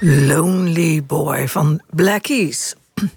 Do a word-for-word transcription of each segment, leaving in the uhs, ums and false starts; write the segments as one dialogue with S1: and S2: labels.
S1: Lonely Boy van Black Keys.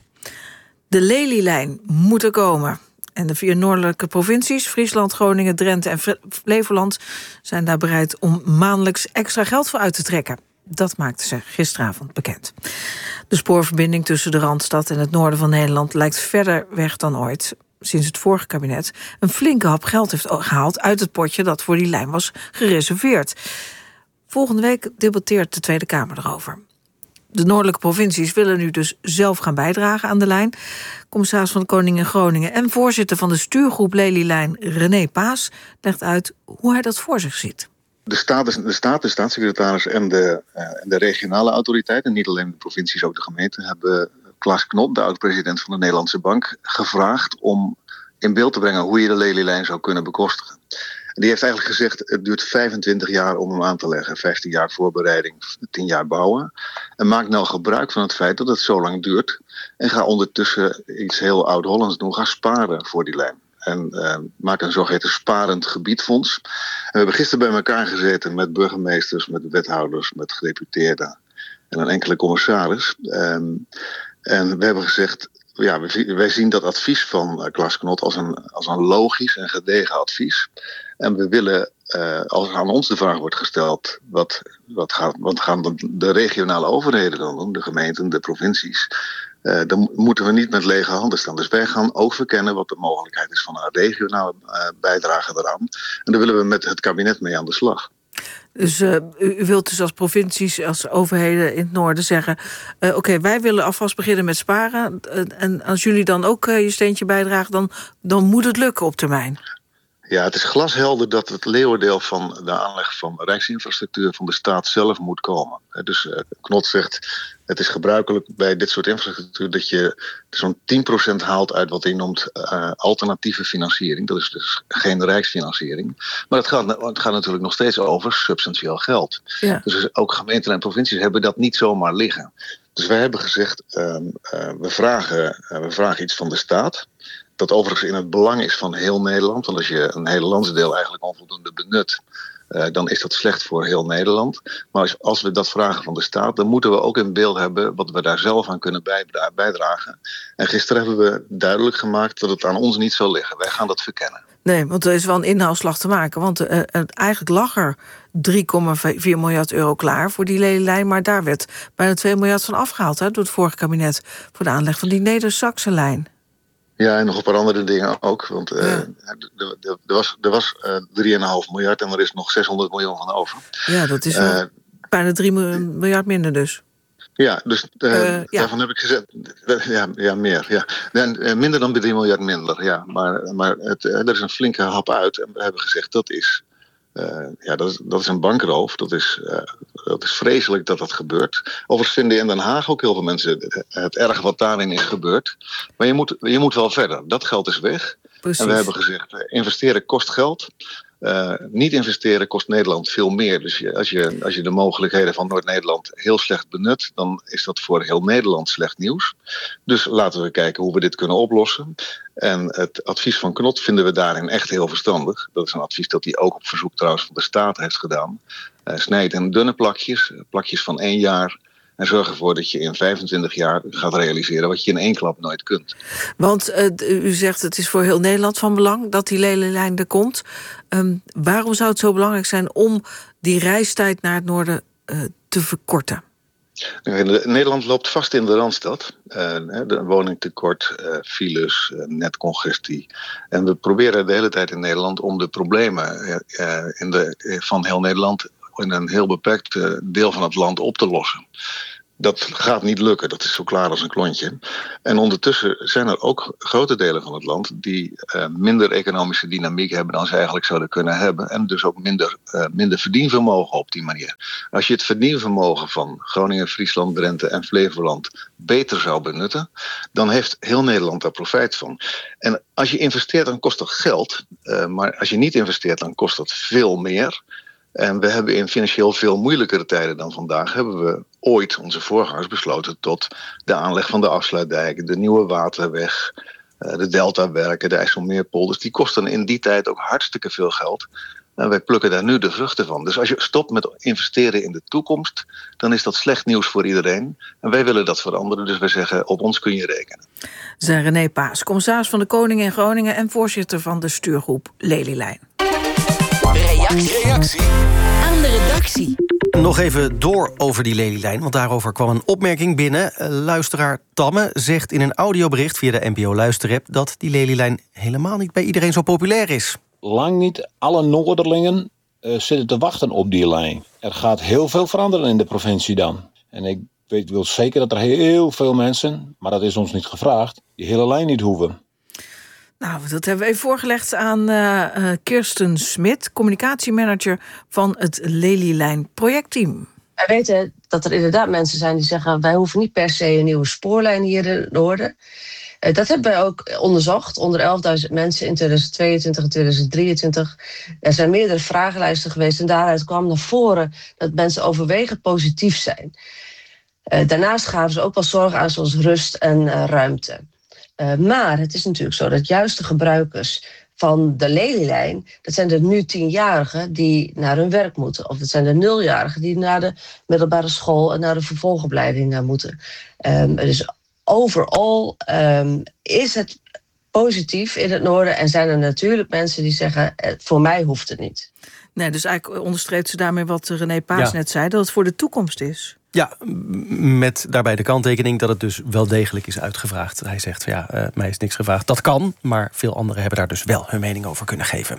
S1: De Lelylijn moet er komen. En de vier noordelijke provincies, Friesland, Groningen, Drenthe en Flevoland, zijn daar bereid om maandelijks extra geld voor uit te trekken. Dat maakten ze gisteravond bekend. De spoorverbinding tussen de Randstad en het noorden van Nederland lijkt verder weg dan ooit. Sinds het vorige kabinet een flinke hap geld heeft gehaald uit het potje dat voor die lijn was gereserveerd. Volgende week debatteert de Tweede Kamer erover. De noordelijke provincies willen nu dus zelf gaan bijdragen aan de lijn. Commissaris van de Koning in Groningen en voorzitter van de stuurgroep Lelylijn, René Paas, legt uit hoe hij dat voor zich ziet.
S2: De staat, de, staat, de staatssecretaris en de, uh, de regionale autoriteiten, niet alleen de provincies, ook de gemeenten, hebben Klaas Knot, de oud-president van de Nederlandse Bank, gevraagd om in beeld te brengen hoe je de Lelylijn zou kunnen bekostigen. En die heeft eigenlijk gezegd, het duurt vijfentwintig jaar om hem aan te leggen. vijftien jaar voorbereiding, tien jaar bouwen. En maak nou gebruik van het feit dat het zo lang duurt. En ga ondertussen iets heel oud-Hollands doen. Ga sparen voor die lijn. En uh, maak een zogeheten sparend gebiedfonds. En we hebben gisteren bij elkaar gezeten met burgemeesters, met wethouders, met gedeputeerden en een enkele commissaris. Um, en we hebben gezegd, ja, wij zien dat advies van Klaas Knot als een, als een logisch en gedegen advies. En we willen, uh, als aan ons de vraag wordt gesteld, wat, wat, gaat, wat gaan de, de regionale overheden dan doen, de gemeenten, de provincies, uh, dan moeten we niet met lege handen staan. Dus wij gaan ook verkennen wat de mogelijkheid is van een regionale uh, bijdrage eraan. En daar willen we met het kabinet mee aan de slag.
S1: Dus uh, u wilt dus als provincies, als overheden in het noorden zeggen, Uh, Oké, okay, wij willen alvast beginnen met sparen. Uh, en als jullie dan ook uh, je steentje bijdragen, dan, dan moet het lukken op termijn.
S2: Ja, het is glashelder dat het leeuwendeel van de aanleg van rijksinfrastructuur van de staat zelf moet komen. Dus uh, Knot zegt, het is gebruikelijk bij dit soort infrastructuur dat je zo'n tien procent haalt uit wat hij noemt uh, alternatieve financiering. Dat is dus geen rijksfinanciering. Maar het gaat, het gaat natuurlijk nog steeds over substantieel geld. Ja. Dus ook gemeenten en provincies hebben dat niet zomaar liggen. Dus wij hebben gezegd, uh, uh, we, vragen, uh, we vragen iets van de staat. Dat overigens in het belang is van heel Nederland. Want als je een hele landsdeel eigenlijk onvoldoende benut, Uh, dan is dat slecht voor heel Nederland. Maar als, als we dat vragen van de staat, dan moeten we ook in beeld hebben wat we daar zelf aan kunnen bijdra- bijdragen. En gisteren hebben we duidelijk gemaakt dat het aan ons niet zal liggen. Wij gaan dat verkennen.
S1: Nee, want er is wel een inhaalslag te maken. Want uh, eigenlijk lag er drie komma vier miljard euro klaar voor die Lelylijn, maar daar werd bijna twee miljard van afgehaald, hè, door het vorige kabinet voor de aanleg van die Neder-Saxe-lijn.
S2: Ja, en nog een paar andere dingen ook. Want uh, ja. er, er was, er was uh, drie komma vijf miljard en er is nog zeshonderd miljoen van over.
S1: Ja, dat is uh, bijna drie miljard minder dus.
S2: Ja, dus uh, uh, ja. daarvan heb ik gezegd, ja, ja meer. Ja. En, uh, minder dan drie miljard minder, ja. Maar, maar het, uh, er is een flinke hap uit en we hebben gezegd, dat is, uh, ja, dat is, dat is een bankroof. Dat is, uh, dat is vreselijk dat dat gebeurt. Overigens vinden in Den Haag ook heel veel mensen het erg wat daarin is gebeurd. Maar je moet, je moet wel verder. Dat geld is weg. Precies. En we hebben gezegd, uh, investeren kost geld. Uh, niet investeren kost Nederland veel meer. Dus je, als, je, als je de mogelijkheden van Noord-Nederland heel slecht benut, dan is dat voor heel Nederland slecht nieuws. Dus laten we kijken hoe we dit kunnen oplossen. En het advies van Knot vinden we daarin echt heel verstandig. Dat is een advies dat hij ook op verzoek trouwens van de staat heeft gedaan. Uh, snijd in dunne plakjes, plakjes van één jaar. En zorg ervoor dat je in vijfentwintig jaar gaat realiseren wat je in één klap nooit kunt.
S1: Want uh, u zegt het is voor heel Nederland van belang dat die Lelylijn er komt. Um, waarom zou het zo belangrijk zijn om die reistijd naar het noorden uh, te verkorten?
S2: Nederland loopt vast in de Randstad. Uh, de woningtekort, uh, files, uh, netcongestie. En we proberen de hele tijd in Nederland om de problemen uh, in de, van heel Nederland in een heel beperkt uh, deel van het land op te lossen. Dat gaat niet lukken, dat is zo klaar als een klontje. En ondertussen zijn er ook grote delen van het land die uh, minder economische dynamiek hebben dan ze eigenlijk zouden kunnen hebben. En dus ook minder, uh, minder verdienvermogen op die manier. Als je het verdienvermogen van Groningen, Friesland, Drenthe en Flevoland beter zou benutten, dan heeft heel Nederland daar profijt van. En als je investeert, dan kost dat geld. Uh, maar als je niet investeert, dan kost dat veel meer. En we hebben in financieel veel moeilijkere tijden dan vandaag, hebben we ooit onze voorgangers besloten tot de aanleg van de afsluitdijken, de nieuwe waterweg, de deltawerken, de IJsselmeerpolders. Die kosten in die tijd ook hartstikke veel geld. En wij plukken daar nu de vruchten van. Dus als je stopt met investeren in de toekomst, dan is dat slecht nieuws voor iedereen. En wij willen dat veranderen, dus wij zeggen, op ons kun je rekenen.
S1: Zijn René Paas, commissaris van de Koning in Groningen en voorzitter van de stuurgroep Lelylijn.
S3: Reactie. Reactie aan de redactie.
S4: Nog even door over die Lelylijn, want daarover kwam een opmerking binnen. Luisteraar Tamme zegt in een audiobericht via de N P O Luisterapp dat die Lelylijn helemaal niet bij iedereen zo populair is.
S5: Lang niet alle Noorderlingen uh, zitten te wachten op die lijn. Er gaat heel veel veranderen in de provincie dan. En ik weet wel zeker dat er heel veel mensen, maar dat is ons niet gevraagd, die hele lijn niet hoeven.
S1: Nou, dat hebben we even voorgelegd aan uh, Kirsten Smit, communicatiemanager van het Lelylijn projectteam.
S6: Wij weten dat er inderdaad mensen zijn die zeggen, wij hoeven niet per se een nieuwe spoorlijn hier in het noorden. Uh, dat hebben wij ook onderzocht onder elfduizend mensen in tweeduizend tweeëntwintig en tweeduizend drieëntwintig. Er zijn meerdere vragenlijsten geweest en daaruit kwam naar voren dat mensen overwegend positief zijn. Uh, daarnaast gaven ze ook wel zorg aan zoals rust en uh, ruimte. Uh, maar het is natuurlijk zo dat juist de gebruikers van de Lelylijn, dat zijn de nu tienjarigen die naar hun werk moeten. Of dat zijn de nuljarigen die naar de middelbare school en naar de vervolgopleiding moeten. Um, dus overal um, is het positief in het noorden en zijn er natuurlijk mensen die zeggen, voor mij hoeft het niet.
S1: Nee, dus eigenlijk onderstreept ze daarmee wat René Paas
S4: ja.
S1: net zei, dat het voor de toekomst is.
S4: Ja, met daarbij de kanttekening dat het dus wel degelijk is uitgevraagd. Hij zegt, ja, uh, mij is niks gevraagd. Dat kan, maar veel anderen hebben daar dus wel hun mening over kunnen geven.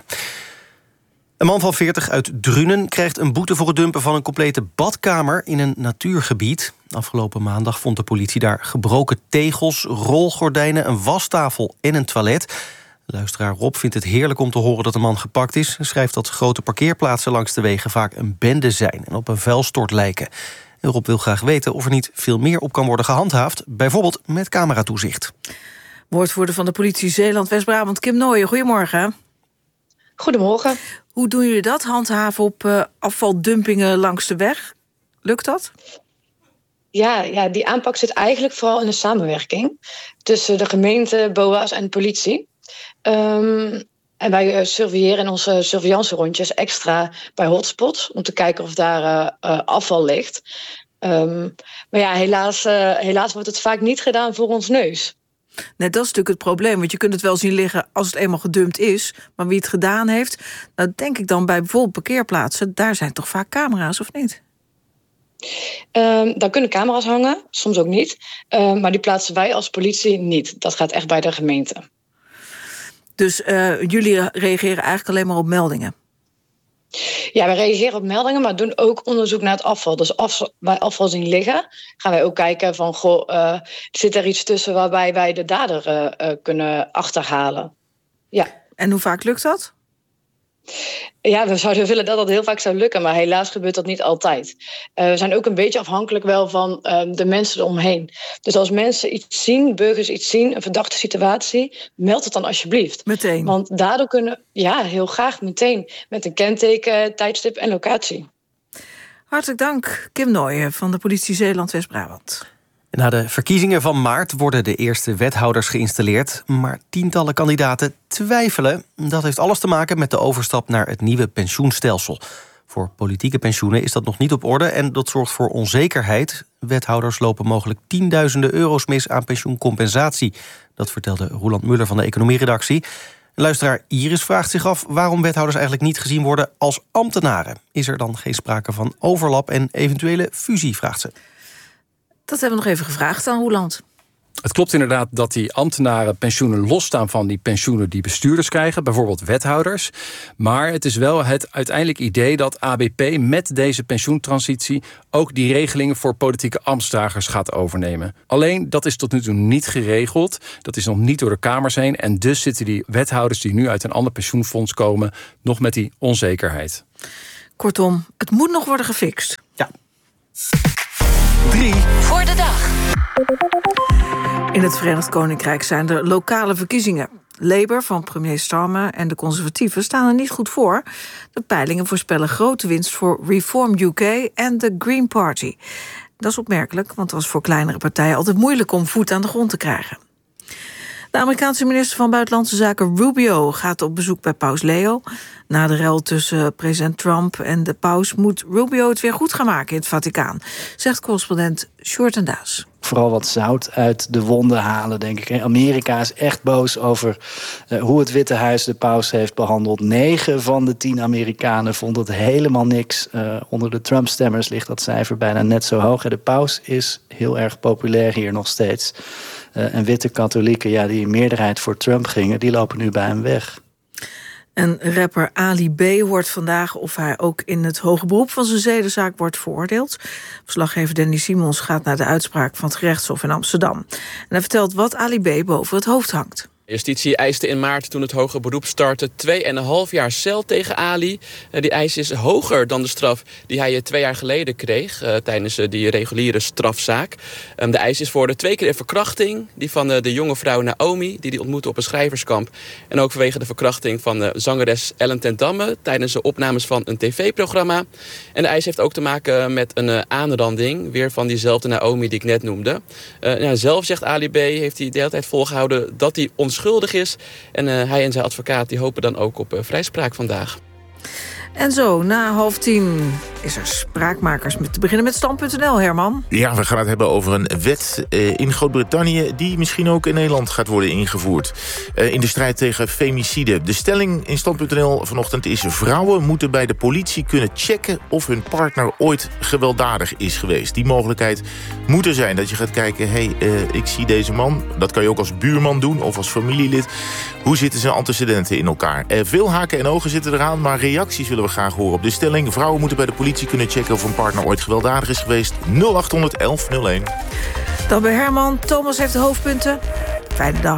S4: Een man van veertig uit Drunen krijgt een boete voor het dumpen van een complete badkamer in een natuurgebied. Afgelopen maandag vond de politie daar gebroken tegels, rolgordijnen, een wastafel en een toilet. Luisteraar Rob vindt het heerlijk om te horen dat de man gepakt is. Hij schrijft dat grote parkeerplaatsen langs de wegen vaak een bende zijn en op een vuilstort lijken. En Rob wil graag weten of er niet veel meer op kan worden gehandhaafd, bijvoorbeeld met cameratoezicht.
S1: Woordvoerder van de politie Zeeland-West-Brabant, Kim Nooijen. Goedemorgen.
S7: Goedemorgen.
S1: Hoe doen jullie dat, handhaven op uh, afvaldumpingen langs de weg? Lukt dat?
S7: Ja, ja, die aanpak zit eigenlijk vooral in de samenwerking tussen de gemeente, B O A's en de politie. Um, en wij uh, surveilleren in onze surveillance-rondjes extra bij hotspots om te kijken of daar uh, uh, afval ligt. Um, maar ja, helaas, uh, helaas wordt het vaak niet gedaan voor ons neus.
S1: Nee, dat is natuurlijk het probleem, want je kunt het wel zien liggen als het eenmaal gedumpt is, maar wie het gedaan heeft, nou denk ik dan bij bijvoorbeeld parkeerplaatsen, daar zijn toch vaak camera's, of niet?
S7: Um, daar kunnen camera's hangen, soms ook niet. Um, maar die plaatsen wij als politie niet. Dat gaat echt bij de gemeente.
S1: Dus uh, jullie reageren eigenlijk alleen maar op meldingen?
S7: Ja, wij reageren op meldingen, maar doen ook onderzoek naar het afval. Dus als wij afval zien liggen, gaan wij ook kijken van, goh, uh, zit er iets tussen waarbij wij de dader uh, uh, kunnen achterhalen. Ja.
S1: En hoe vaak lukt dat?
S7: Ja, we zouden willen dat dat heel vaak zou lukken, maar helaas gebeurt dat niet altijd. Uh, we zijn ook een beetje afhankelijk wel van uh, de mensen eromheen. Dus als mensen iets zien, burgers iets zien, een verdachte situatie, meld het dan alsjeblieft.
S1: Meteen?
S7: Want daardoor kunnen, ja, heel graag meteen, met een kenteken, tijdstip en locatie.
S1: Hartelijk dank, Kim Nooijen van de politie Zeeland-West-Brabant.
S4: Na de verkiezingen van maart worden de eerste wethouders geïnstalleerd, maar tientallen kandidaten twijfelen. Dat heeft alles te maken met de overstap naar het nieuwe pensioenstelsel. Voor politieke pensioenen is dat nog niet op orde en dat zorgt voor onzekerheid. Wethouders lopen mogelijk tienduizenden euro's mis aan pensioencompensatie. Dat vertelde Roeland Muller van de economieredactie. Luisteraar Iris vraagt zich af waarom wethouders eigenlijk niet gezien worden als ambtenaren. Is er dan geen sprake van overlap en eventuele fusie, vraagt ze.
S1: Dat hebben we nog even gevraagd aan Roeland.
S8: Het klopt inderdaad dat die ambtenaren pensioenen losstaan van die pensioenen die bestuurders krijgen, bijvoorbeeld wethouders. Maar het is wel het uiteindelijk idee dat A B P met deze pensioentransitie ook die regelingen voor politieke ambtsdragers gaat overnemen. Alleen dat is tot nu toe niet geregeld. Dat is nog niet door de Kamers heen. En dus zitten die wethouders die nu uit een ander pensioenfonds komen nog met die onzekerheid.
S1: Kortom, het moet nog worden gefixt.
S4: Ja.
S3: Drie voor de dag.
S1: In het Verenigd Koninkrijk zijn er lokale verkiezingen. Labour van premier Starmer en de conservatieven staan er niet goed voor. De peilingen voorspellen grote winst voor Reform U K en de Green Party. Dat is opmerkelijk, want het was voor kleinere partijen altijd moeilijk om voet aan de grond te krijgen. De Amerikaanse minister van Buitenlandse Zaken Rubio gaat op bezoek bij paus Leo. Na de rel tussen president Trump en de paus moet Rubio het weer goed gaan maken in het Vaticaan, zegt correspondent Sjoerd en Daas.
S9: Vooral wat zout uit de wonden halen, denk ik. Amerika is echt boos over uh, hoe het Witte Huis de paus heeft behandeld. Negen van de tien Amerikanen vonden het helemaal niks. Uh, onder de Trump-stemmers ligt dat cijfer bijna net zo hoog. En de paus is heel erg populair hier nog steeds. Uh, en witte katholieken, ja, die in meerderheid voor Trump gingen, die lopen nu bij hem weg.
S1: En rapper Ali B. hoort vandaag of hij ook in het hoge beroep van zijn zedenzaak wordt veroordeeld. Verslaggever Danny Simons gaat naar de uitspraak van het gerechtshof in Amsterdam. En hij vertelt wat Ali B. boven het hoofd hangt.
S10: Justitie eiste in maart, toen het hoger beroep startte, twee en een half jaar cel tegen Ali. Die eis is hoger dan de straf die hij twee jaar geleden kreeg uh, tijdens uh, die reguliere strafzaak. Um, de eis is voor de twee keer een verkrachting, die van uh, de jonge vrouw Naomi, die hij ontmoette op een schrijverskamp. En ook vanwege de verkrachting van uh, zangeres Ellen ten Damme tijdens de opnames van een tv-programma. En de eis heeft ook te maken met een uh, aanranding, weer van diezelfde Naomi die ik net noemde. Uh, nou, zelf, zegt Ali B., heeft hij de hele tijd volgehouden dat hij ons schuldig is. En uh, hij en zijn advocaat die hopen dan ook op uh, vrijspraak vandaag.
S1: En zo, na half tien is er Spraakmakers. Met te beginnen met stand punt n l, Herman.
S11: Ja, we gaan het hebben over een wet uh, in Groot-Brittannië die misschien ook in Nederland gaat worden ingevoerd. Uh, in de strijd tegen femicide. De stelling in stand punt n l vanochtend is: vrouwen moeten bij de politie kunnen checken of hun partner ooit gewelddadig is geweest. Die mogelijkheid moet er zijn. Dat je gaat kijken, hé, hey, uh, ik zie deze man. Dat kan je ook als buurman doen of als familielid. Hoe zitten zijn antecedenten in elkaar? Uh, veel haken en ogen zitten eraan, maar reacties willen we graag horen op de stelling. Vrouwen moeten bij de politie kunnen checken of een partner ooit gewelddadig is geweest. nul acht honderd elf nul één.
S1: Dan bij Herman. Thomas heeft de hoofdpunten. Fijne dag.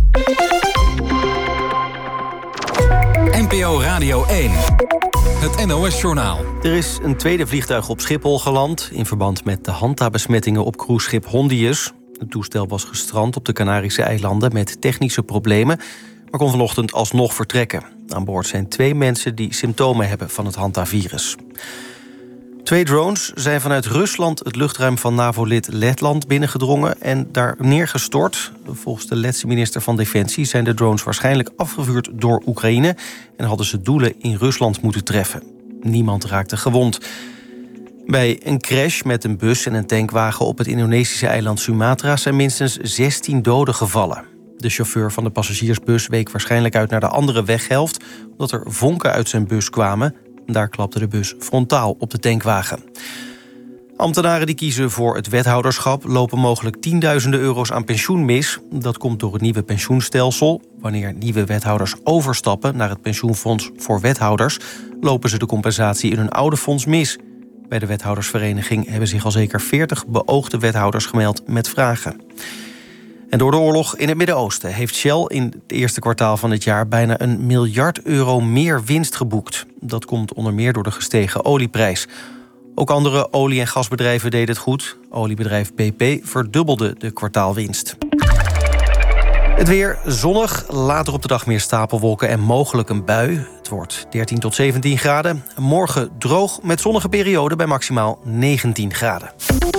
S3: N P O Radio één. Het N O S-journaal.
S4: Er is een tweede vliegtuig op Schiphol geland in verband met de Hanta-besmettingen op cruiseschip Hondius. Het toestel was gestrand op de Canarische eilanden met technische problemen, maar kon vanochtend alsnog vertrekken. Aan boord zijn twee mensen die symptomen hebben van het Hanta-virus. Twee drones zijn vanuit Rusland het luchtruim van NAVO-lid Letland binnengedrongen en daar neergestort. Volgens de Letse minister van Defensie zijn de drones waarschijnlijk afgevuurd door Oekraïne en hadden ze doelen in Rusland moeten treffen. Niemand raakte gewond. Bij een crash met een bus en een tankwagen op het Indonesische eiland Sumatra zijn minstens zestien doden gevallen. De chauffeur van de passagiersbus week waarschijnlijk uit naar de andere weghelft, omdat er vonken uit zijn bus kwamen. Daar klapte de bus frontaal op de tankwagen. Ambtenaren die kiezen voor het wethouderschap lopen mogelijk tienduizenden euro's aan pensioen mis. Dat komt door het nieuwe pensioenstelsel. Wanneer nieuwe wethouders overstappen naar het pensioenfonds voor wethouders, lopen ze de compensatie in hun oude fonds mis. Bij de wethoudersvereniging hebben zich al zeker veertig beoogde wethouders gemeld met vragen. En door de oorlog in het Midden-Oosten heeft Shell in het eerste kwartaal van het jaar bijna een miljard euro meer winst geboekt. Dat komt onder meer door de gestegen olieprijs. Ook andere olie- en gasbedrijven deden het goed. Oliebedrijf B P verdubbelde de kwartaalwinst. Het weer zonnig, later op de dag meer stapelwolken en mogelijk een bui. Het wordt dertien tot zeventien graden. Morgen droog met zonnige perioden bij maximaal negentien graden.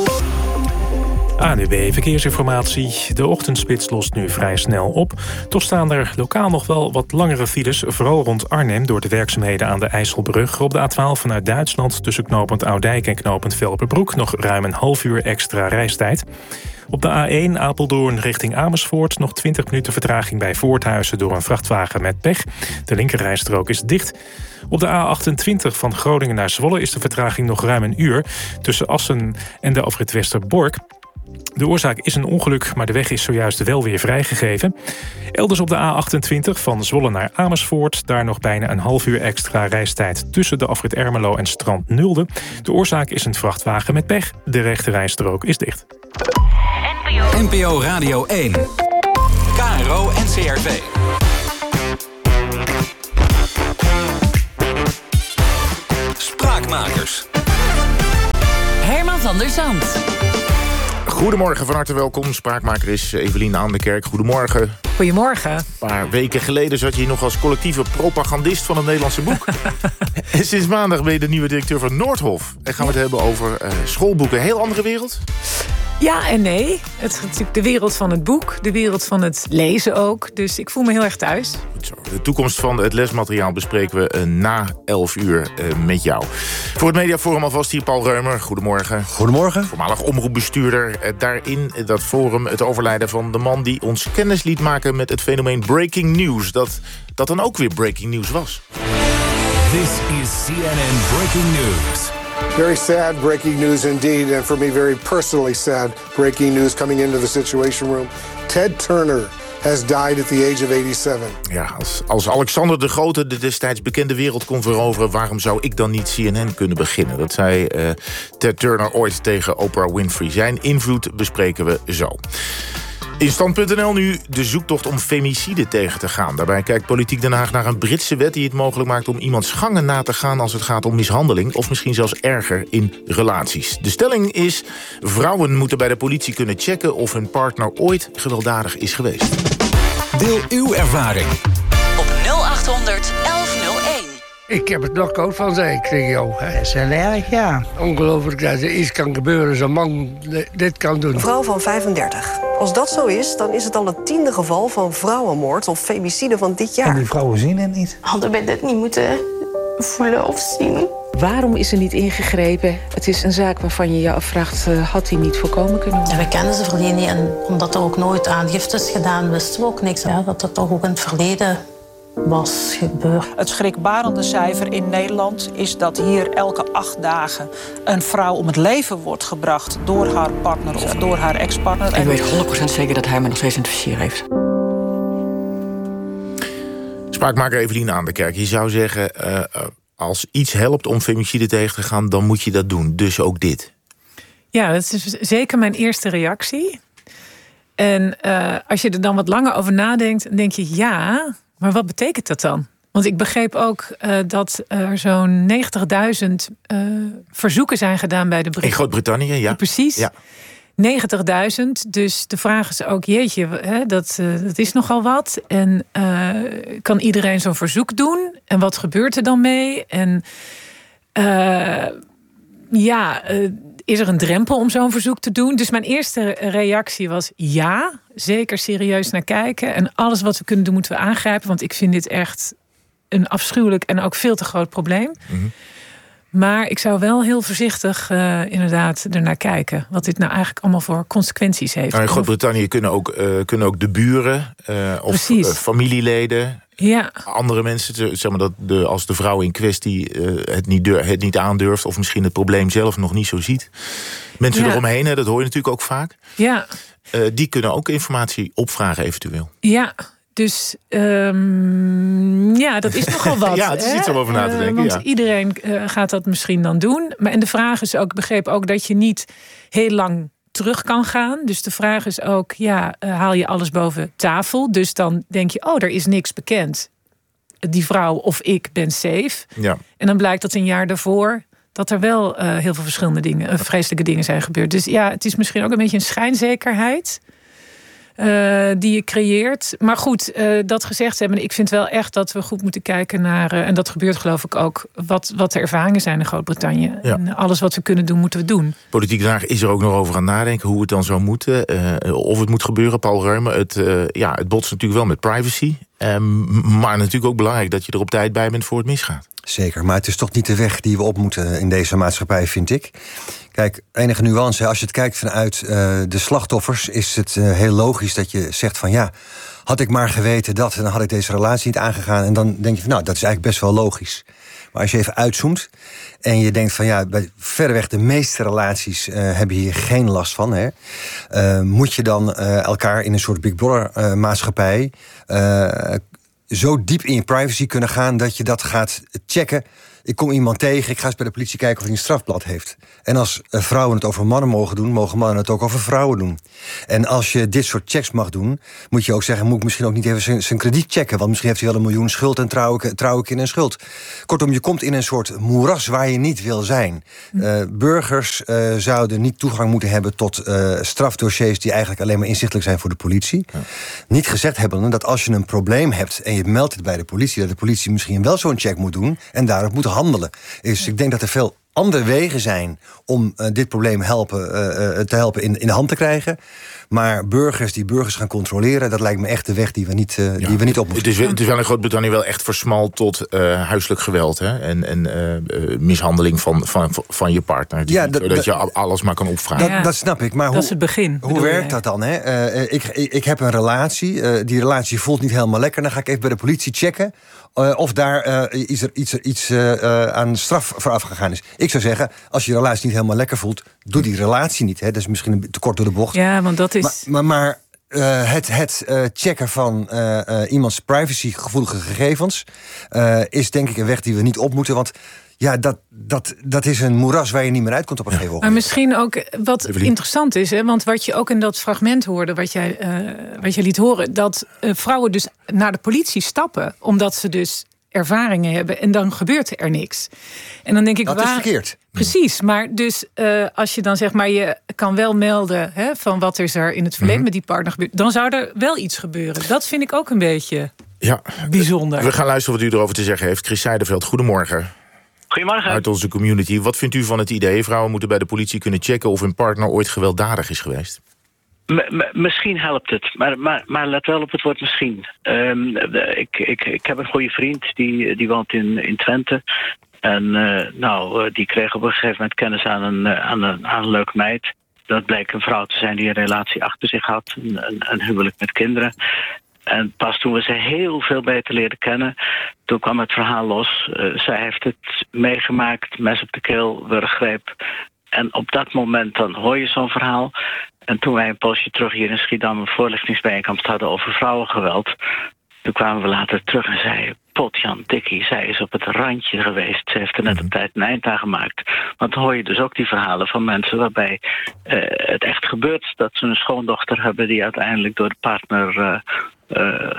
S12: A N U B Verkeersinformatie. De ochtendspits lost nu vrij snel op. Toch staan er lokaal nog wel wat langere files, vooral rond Arnhem door de werkzaamheden aan de IJsselbrug. Op de A twaalf vanuit Duitsland tussen knooppunt Oudijk en knooppunt Velperbroek nog ruim een half uur extra reistijd. Op de A één Apeldoorn richting Amersfoort nog twintig minuten vertraging bij Voorthuizen door een vrachtwagen met pech. De linkerrijstrook is dicht. Op de A achtentwintig van Groningen naar Zwolle is de vertraging nog ruim een uur tussen Assen en de afrit Westerbork. De oorzaak is een ongeluk, maar de weg is zojuist wel weer vrijgegeven. Elders op de A achtentwintig van Zwolle naar Amersfoort, daar nog bijna een half uur extra reistijd tussen de afrit Ermelo en Strand Nulde. De oorzaak is een vrachtwagen met pech. De rechte rijstrook is dicht.
S3: N P O Radio één. K R O en C R V. Spraakmakers.
S13: Herman van der Zand.
S11: Goedemorgen, van harte welkom. Spraakmaker is Evelien aan de Kerk. Goedemorgen.
S13: Goedemorgen.
S11: Een paar weken geleden zat je hier nog als collectieve propagandist van het Nederlandse Boek. En sinds maandag ben je de nieuwe directeur van Noordhof. En gaan we het hebben over uh, schoolboeken. Heel andere wereld?
S14: Ja en nee. Het is natuurlijk de wereld van het boek, de wereld van het lezen ook. Dus ik voel me heel erg thuis.
S11: Goed zo. De toekomst van het lesmateriaal bespreken we uh, na elf uur uh, met jou. Voor het Mediaforum alvast hier Paul Reumer. Goedemorgen.
S15: Goedemorgen.
S11: Voormalig omroepbestuurder. Uh, daarin uh, dat forum het overlijden van de man die ons kennis liet maken met het fenomeen breaking news. Dat, dat dan ook weer breaking news was.
S3: This is C N N Breaking News.
S16: Very sad breaking news indeed, and for me very personally sad breaking news coming into the Situation Room. Ted Turner has died at the age of eighty-seven.
S11: Ja, als, als Alexander de Grote de destijds bekende wereld kon veroveren, waarom zou ik dan niet C N N kunnen beginnen? Dat zei uh, Ted Turner ooit tegen Oprah Winfrey. Zijn invloed bespreken we zo. In stand punt n l nu de zoektocht om femicide tegen te gaan. Daarbij kijkt Politiek Den Haag naar een Britse wet die het mogelijk maakt om iemands gangen na te gaan als het gaat om mishandeling of misschien zelfs erger in relaties. De stelling is: vrouwen moeten bij de politie kunnen checken of hun partner ooit gewelddadig is geweest.
S3: Deel uw ervaring
S13: op nul achthonderd elf nul één.
S17: Ik heb het nog koud van zijn trio. Dat is heel erg, ja. Ongelooflijk dat er iets kan gebeuren als een man dit kan doen.
S18: Een vrouw van vijfendertig. Als dat zo is, dan is het al het tiende geval van vrouwenmoord of femicide van dit jaar.
S19: En die vrouwen zien het niet.
S20: Hadden wij dit niet moeten voelen of zien?
S21: Waarom is er niet ingegrepen? Het is een zaak waarvan je je afvraagt, uh, had hij niet voorkomen kunnen worden?
S20: Ja, we kennen ze verleden niet en omdat er ook nooit aangifte is gedaan, wisten we ook niks. Ja, dat dat toch ook in het verleden was gebeurd.
S22: Het schrikbarende cijfer in Nederland is dat hier elke acht dagen een vrouw om het leven wordt gebracht door haar partner of door haar ex-partner.
S23: Ik weet honderd procent zeker dat hij me nog steeds in het vizier heeft.
S11: Spraakmaker Evelien aan de Kerk. Je zou zeggen, uh, als iets helpt om femicide tegen te gaan, dan moet je dat doen. Dus ook dit.
S14: Ja, dat is zeker mijn eerste reactie. En uh, als je er dan wat langer over nadenkt, dan denk je ja, maar wat betekent dat dan? Want ik begreep ook uh, dat er zo'n negentigduizend uh, verzoeken zijn gedaan bij de Britten.
S11: In Groot-Brittannië, ja.
S14: Precies.
S11: Ja.
S14: negentigduizend. Dus de vraag is ook, jeetje, hè, dat, uh, dat is nogal wat. En uh, kan iedereen zo'n verzoek doen? En wat gebeurt er dan mee? En uh, ja, uh, is er een drempel om zo'n verzoek te doen? Dus mijn eerste reactie was ja, zeker serieus naar kijken. En alles wat we kunnen doen, moeten we aangrijpen. Want ik vind dit echt een afschuwelijk en ook veel te groot probleem. Mm-hmm. Maar ik zou wel heel voorzichtig uh, inderdaad ernaar kijken. Wat dit nou eigenlijk allemaal voor consequenties heeft.
S11: Nou, in Groot-Brittannië kunnen ook, uh, kunnen ook de buren uh, of uh, familieleden,
S14: ja.
S11: andere mensen, zeg maar dat de, als de vrouw in kwestie uh, het, niet durf, het niet aandurft of misschien het probleem zelf nog niet zo ziet. Mensen ja. eromheen, hè, dat hoor je natuurlijk ook vaak.
S14: Ja.
S11: Uh, die kunnen ook informatie opvragen eventueel.
S14: Ja. Dus um, ja, dat is nogal wat.
S11: Ja, het is
S14: hè?
S11: iets om over na te denken.
S14: Uh, want
S11: ja.
S14: iedereen uh, gaat dat misschien dan doen. Maar en de vraag is ook, ik begreep ook dat je niet heel lang terug kan gaan. Dus de vraag is ook, ja, uh, haal je alles boven tafel? Dus dan denk je, oh, er is niks bekend. Die vrouw of ik ben safe.
S11: Ja.
S14: En dan blijkt dat een jaar daarvoor dat er wel uh, heel veel verschillende dingen, uh, vreselijke dingen zijn gebeurd. Dus ja, het is misschien ook een beetje een schijnzekerheid Uh, die je creëert. Maar goed, uh, dat gezegd hebben, ik vind wel echt dat we goed moeten kijken naar, uh, en dat gebeurt geloof ik ook, wat, wat de ervaringen zijn in Groot-Brittannië. Ja. En alles wat we kunnen doen, moeten we doen.
S11: Politiek Den Haag is er ook nog over aan nadenken hoe het dan zou moeten. Uh, of het moet gebeuren, Paul Reumer. Het, uh, ja, het botst natuurlijk wel met privacy. Um, maar natuurlijk ook belangrijk dat je er op tijd bij bent voor het misgaat.
S15: Zeker, maar het is toch niet de weg die we op moeten in deze maatschappij, vind ik. Kijk, enige nuance, als je het kijkt vanuit uh, de slachtoffers, is het uh, heel logisch dat je zegt van ja, had ik maar geweten dat, dan had ik deze relatie niet aangegaan. En dan denk je van nou, dat is eigenlijk best wel logisch. Maar als je even uitzoomt en je denkt van ja, bij verreweg de meeste relaties uh, hebben hier geen last van. Hè, uh, moet je dan uh, elkaar in een soort Big Brother uh, maatschappij Uh, zo diep in je privacy kunnen gaan dat je dat gaat checken. Ik kom iemand tegen, ik ga eens bij de politie kijken of hij een strafblad heeft. En als vrouwen het over mannen mogen doen, mogen mannen het ook over vrouwen doen. En als je dit soort checks mag doen, moet je ook zeggen, moet ik misschien ook niet even zijn, zijn krediet checken, want misschien heeft hij wel een miljoen schuld en trouw ik, trouw ik in een schuld. Kortom, je komt in een soort moeras waar je niet wil zijn. Uh, burgers uh, zouden niet toegang moeten hebben tot uh, strafdossiers die eigenlijk alleen maar inzichtelijk zijn voor de politie. Ja. Niet gezegd hebben dat als je een probleem hebt en je meldt het bij de politie, dat de politie misschien wel zo'n check moet doen en daarop moet handelen. Dus ik denk dat er veel andere wegen zijn om uh, dit probleem helpen, uh, uh, te helpen in, in de hand te krijgen. Maar burgers die burgers gaan controleren, dat lijkt me echt de weg die we niet, uh, ja, die we niet op moeten.
S11: Het is, het is wel in Groot-Brittannië wel echt versmald tot uh, huiselijk geweld. Hè? En, en uh, uh, mishandeling van, van, van je partner. Ja, dat, dat je alles maar kan opvragen.
S15: Dat, ja, dat snap ik. Maar
S14: dat
S15: hoe,
S14: is het begin.
S15: Hoe werkt dat dan? Hè? Uh, ik, ik, ik heb een relatie. Uh, die relatie voelt niet helemaal lekker. Dan ga ik even bij de politie checken Uh, of daar uh, iets, iets, iets uh, uh, aan straf vooraf gegaan is. Ik zou zeggen, als je relatie niet helemaal lekker voelt, doe die relatie niet. Hè. Dat is misschien een te kort door de bocht.
S14: Ja, want dat is...
S15: Maar, maar, maar uh, het, het uh, checken van uh, uh, iemands privacygevoelige gegevens uh, is denk ik een weg die we niet op moeten. Want ja, dat, dat, dat is een moeras waar je niet meer uitkomt op een gegeven moment.
S14: Maar misschien ook wat Evelien. interessant is, hè, want wat je ook in dat fragment hoorde, wat jij, uh, wat je liet horen, dat uh, vrouwen dus naar de politie stappen, omdat ze dus ervaringen hebben en dan gebeurt er niks. En dan denk ik,
S15: dat
S14: waar...
S15: is verkeerd.
S14: Precies, maar dus uh, als je dan zeg maar, je kan wel melden hè, van wat is er in het verleden mm-hmm. met die partner gebeurd, dan zou er wel iets gebeuren. Dat vind ik ook een beetje
S11: ja,
S14: bijzonder.
S11: We gaan luisteren wat u erover te zeggen heeft. Chris Zijderveld, goedemorgen.
S2: Goedemorgen.
S11: Uit onze community. Wat vindt u van het idee? Vrouwen moeten bij de politie kunnen checken of hun partner ooit gewelddadig is geweest.
S2: M- m- misschien helpt het, maar, maar, maar let wel op het woord misschien. Um, ik, ik, ik heb een goede vriend, die, die woont in, in Twente. En uh, nou, die kreeg op een gegeven moment kennis aan een, aan een, aan een leuke meid. Dat bleek een vrouw te zijn die een relatie achter zich had. Een, een, een huwelijk met kinderen. En pas toen we ze heel veel beter leerden kennen, toen kwam het verhaal los. Uh, zij heeft het meegemaakt, mes op de keel, wurggreep. En op dat moment dan hoor je zo'n verhaal. En toen wij een poosje terug hier in Schiedam een voorlichtingsbijeenkomst hadden over vrouwengeweld, toen kwamen we later terug en zeiden, potjan dikkie, zij is op het randje geweest. Ze heeft er net op tijd een eind aan gemaakt. Want dan hoor je dus ook die verhalen van mensen waarbij uh, het echt gebeurt dat ze een schoondochter hebben die uiteindelijk door de partner Uh, Uh,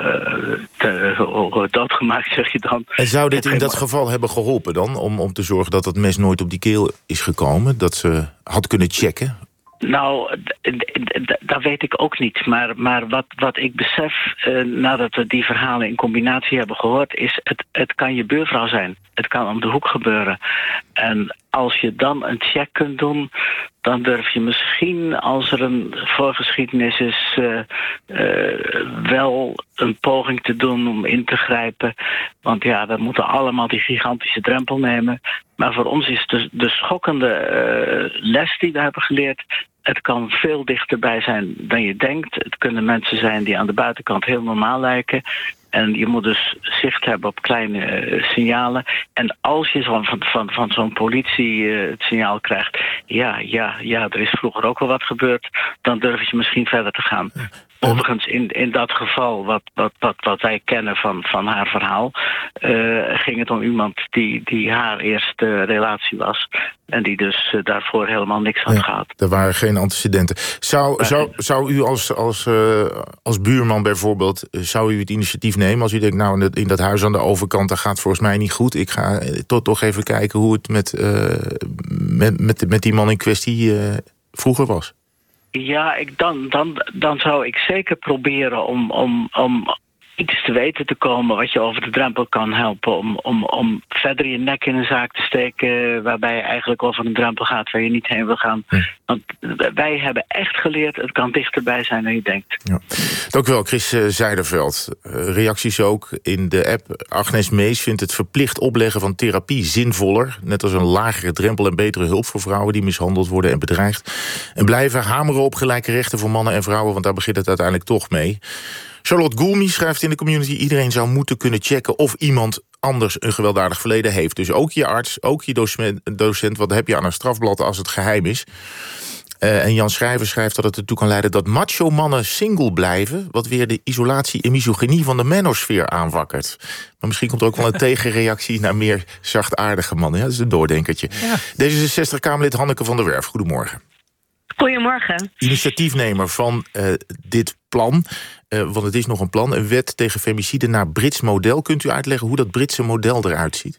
S2: te, uh, doodgemaakt, zeg je dan.
S11: En zou dit in dat geval hebben geholpen dan? Om, om te zorgen dat dat mes nooit op die keel is gekomen? Dat ze had kunnen checken?
S2: Nou, d- d- d- dat weet ik ook niet. Maar, maar wat, wat ik besef, uh, nadat we die verhalen in combinatie hebben gehoord, is het, het kan je buurvrouw zijn. Het kan om de hoek gebeuren. En als je dan een check kunt doen, dan durf je misschien, als er een voorgeschiedenis is, uh, uh, wel een poging te doen om in te grijpen. Want ja, we moeten allemaal die gigantische drempel nemen. Maar voor ons is de, de schokkende uh, les die we hebben geleerd, het kan veel dichterbij zijn dan je denkt. Het kunnen mensen zijn die aan de buitenkant heel normaal lijken. En je moet dus zicht hebben op kleine uh, signalen. En als je van, van, van, van zo'n politie uh, het signaal krijgt, ja, ja, ja, er is vroeger ook wel wat gebeurd, dan durf je misschien verder te gaan. Overigens, in, in dat geval, wat, wat, wat, wat wij kennen van, van haar verhaal, uh, ging het om iemand die, die haar eerste relatie was. En die dus uh, daarvoor helemaal niks had ja, gehad.
S11: Er waren geen antecedenten. Zou, zou, zou u als, als, uh, als buurman bijvoorbeeld, uh, zou u het initiatief nemen als u denkt, nou, in dat, in dat huis aan de overkant, dat gaat volgens mij niet goed. Ik ga uh, toch, toch even kijken hoe het met, uh, met, met, met die man in kwestie uh, vroeger was?
S2: Ja, ik, dan, dan, dan zou ik zeker proberen om, om, om iets te weten te komen wat je over de drempel kan helpen. Om, om, om verder je nek in een zaak te steken waarbij je eigenlijk over een drempel gaat waar je niet heen wil gaan. Hm. Want wij hebben echt geleerd, het kan dichterbij zijn dan je denkt.
S11: Ja. Dank u wel, Chris Zijderveld. Uh, reacties ook in de app. Agnes Mees vindt het verplicht opleggen van therapie zinvoller. Net als een lagere drempel en betere hulp voor vrouwen die mishandeld worden en bedreigd. En blijven hameren op gelijke rechten voor mannen en vrouwen, want daar begint het uiteindelijk toch mee. Charlotte Goulmy schrijft in de community, iedereen zou moeten kunnen checken of iemand anders een gewelddadig verleden heeft. Dus ook je arts, ook je docent, wat heb je aan een strafblad als het geheim is. Uh, en Jan Schrijver schrijft dat het ertoe kan leiden dat macho mannen single blijven, wat weer de isolatie en misogynie van de manosfeer aanwakkert. Maar misschien komt er ook wel een tegenreactie naar meer zachtaardige mannen. Ja, dat is een doordenkertje. Ja. D zesenzestig-Kamerlid Hanneke van der Werf, goedemorgen.
S5: Goedemorgen.
S11: Initiatiefnemer van uh, dit plan, uh, want het is nog een plan, een wet tegen femicide naar Brits model. Kunt u uitleggen hoe dat Britse model eruit ziet?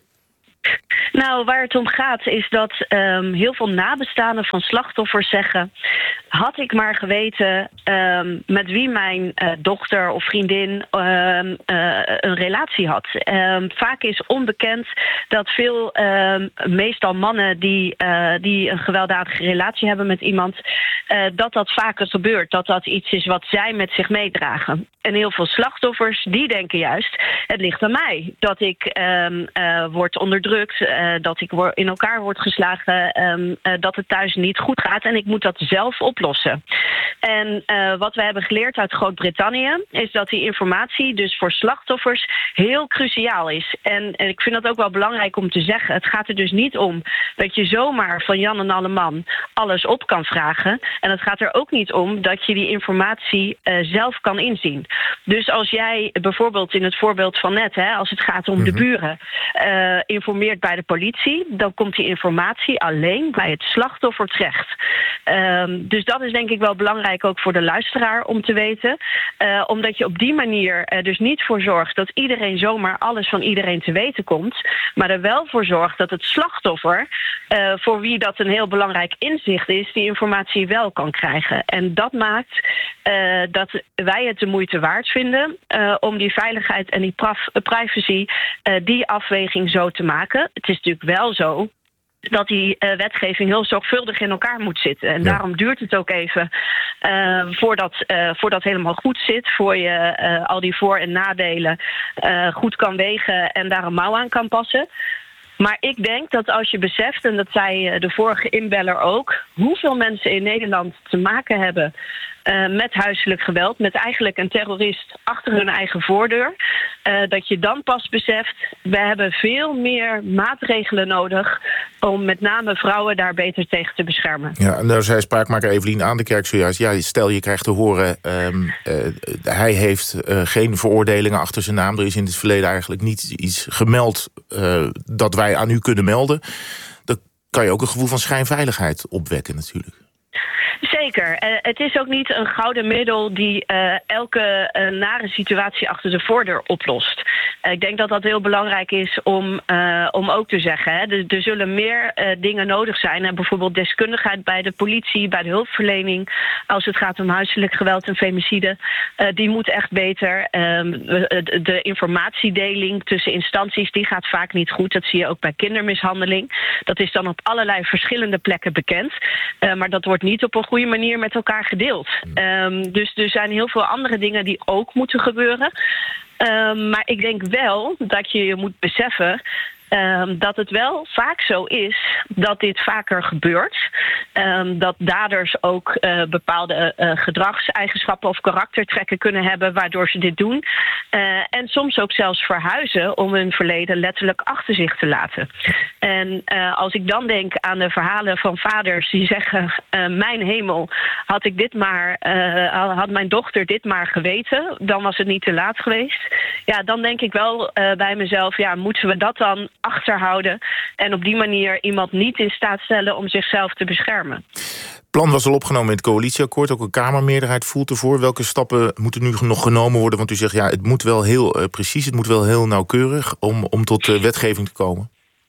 S5: Nou, waar het om gaat is dat um, heel veel nabestaanden van slachtoffers zeggen, had ik maar geweten um, met wie mijn uh, dochter of vriendin um, uh, een relatie had. Um, vaak is onbekend dat veel, um, meestal mannen die, uh, die een gewelddadige relatie hebben met iemand, uh, dat dat vaker gebeurt. Dat dat iets is wat zij met zich meedragen. En heel veel slachtoffers, die denken juist, het ligt aan mij. Dat ik um, uh, word onderdrukt, uh, dat ik wor- in elkaar word geslagen, um, uh, dat het thuis niet goed gaat en ik moet dat zelf oplossen. En uh, wat we hebben geleerd uit Groot-Brittannië is dat die informatie dus voor slachtoffers heel cruciaal is. En, en ik vind dat ook wel belangrijk om te zeggen. Het gaat er dus niet om dat je zomaar van Jan en Alleman alles op kan vragen. En het gaat er ook niet om dat je die informatie uh, zelf kan inzien. Dus als jij bijvoorbeeld in het voorbeeld van net, hè, als het gaat om mm-hmm. de buren, uh, informeert bij de politie, dan komt die informatie alleen bij het slachtoffer terecht. Um, dus dat is denk ik wel belangrijk ook voor de luisteraar om te weten. Uh, omdat je op die manier er dus niet voor zorgt dat iedereen zomaar alles van iedereen te weten komt, maar er wel voor zorgt dat het slachtoffer, uh, voor wie dat een heel belangrijk inzicht is, die informatie wel kan krijgen. En dat maakt uh, dat wij het de moeite waard vinden uh, om die veiligheid en die praf- privacy, uh, die afweging zo te maken. Het is natuurlijk wel zo dat die uh, wetgeving heel zorgvuldig in elkaar moet zitten. En ja. daarom duurt het ook even uh, voordat, uh, voordat helemaal goed zit, voor je uh, al die voor- en nadelen uh, goed kan wegen en daar een mouw aan kan passen. Maar ik denk dat als je beseft, en dat zei de vorige inbeller ook, hoeveel mensen in Nederland te maken hebben uh, met huiselijk geweld, met eigenlijk een terrorist achter hun eigen voordeur, uh, dat je dan pas beseft, we hebben veel meer maatregelen nodig om met name vrouwen daar beter tegen te beschermen.
S11: Ja, en daar zei spraakmaker Evelien Aandekerk zojuist, ja, stel je krijgt te horen, um, uh, hij heeft uh, geen veroordelingen achter zijn naam, er is in het verleden eigenlijk niet iets gemeld uh, dat wij aan u kunnen melden. Dan kan je ook een gevoel van schijnveiligheid opwekken natuurlijk.
S5: Zeker. Uh, het is ook niet een gouden middel die uh, elke uh, nare situatie achter de voordeur oplost. Uh, ik denk dat dat heel belangrijk is om, uh, om ook te zeggen. Hè. Er, er zullen meer uh, dingen nodig zijn. En bijvoorbeeld deskundigheid bij de politie, bij de hulpverlening, als het gaat om huiselijk geweld en femicide. Uh, die moet echt beter. Um, de, de informatiedeling tussen instanties, die gaat vaak niet goed. Dat zie je ook bij kindermishandeling. Dat is dan op allerlei verschillende plekken bekend. Uh, maar dat wordt niet op een goede manier met elkaar gedeeld. Um, dus er zijn heel veel andere dingen die ook moeten gebeuren. Um, maar ik denk wel dat je je moet beseffen Um, dat het wel vaak zo is dat dit vaker gebeurt. Um, dat daders ook uh, bepaalde uh, gedragseigenschappen of karaktertrekken kunnen hebben waardoor ze dit doen. Uh, en soms ook zelfs verhuizen om hun verleden letterlijk achter zich te laten. En uh, als ik dan denk aan de verhalen van vaders die zeggen, uh, mijn hemel, had ik dit maar, uh, had mijn dochter dit maar geweten, dan was het niet te laat geweest. Ja, dan denk ik wel uh, bij mezelf, ja, moeten we dat dan achterhouden en op die manier iemand niet in staat stellen om zichzelf te beschermen.
S11: Het plan was al opgenomen in het coalitieakkoord, ook een Kamermeerderheid voelt ervoor. Welke stappen moeten nu nog genomen worden? Want u zegt, ja, het moet wel heel uh, precies, het moet wel heel nauwkeurig om, om tot uh, wetgeving te komen.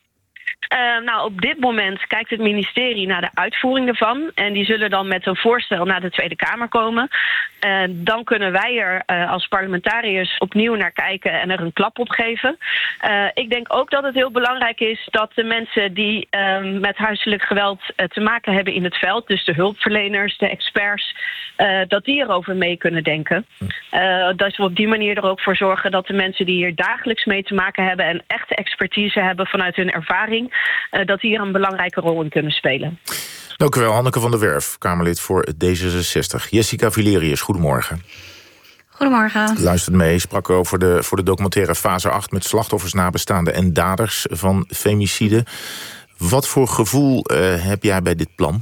S5: Uh, nou, op dit moment kijkt het ministerie naar de uitvoering ervan. En die zullen dan met een voorstel naar de Tweede Kamer komen. Uh, dan kunnen wij er uh, als parlementariërs opnieuw naar kijken en er een klap op geven. Uh, ik denk ook dat het heel belangrijk is dat de mensen die uh, met huiselijk geweld uh, te maken hebben in het veld, dus de hulpverleners, de experts, uh, dat die erover mee kunnen denken. Uh, dat we op die manier er ook voor zorgen dat de mensen die hier dagelijks mee te maken hebben en echte expertise hebben vanuit hun ervaring, Uh, dat die hier een belangrijke rol in kunnen spelen.
S11: Dank u wel, Hanneke van der Werf, Kamerlid voor D zesenzestig. Jessica Vilerius, goedemorgen.
S6: Goedemorgen.
S11: U luistert mee, sprak over de, voor de documentaire Fase acht met slachtoffers, nabestaanden en daders van femicide. Wat voor gevoel uh, heb jij bij dit plan?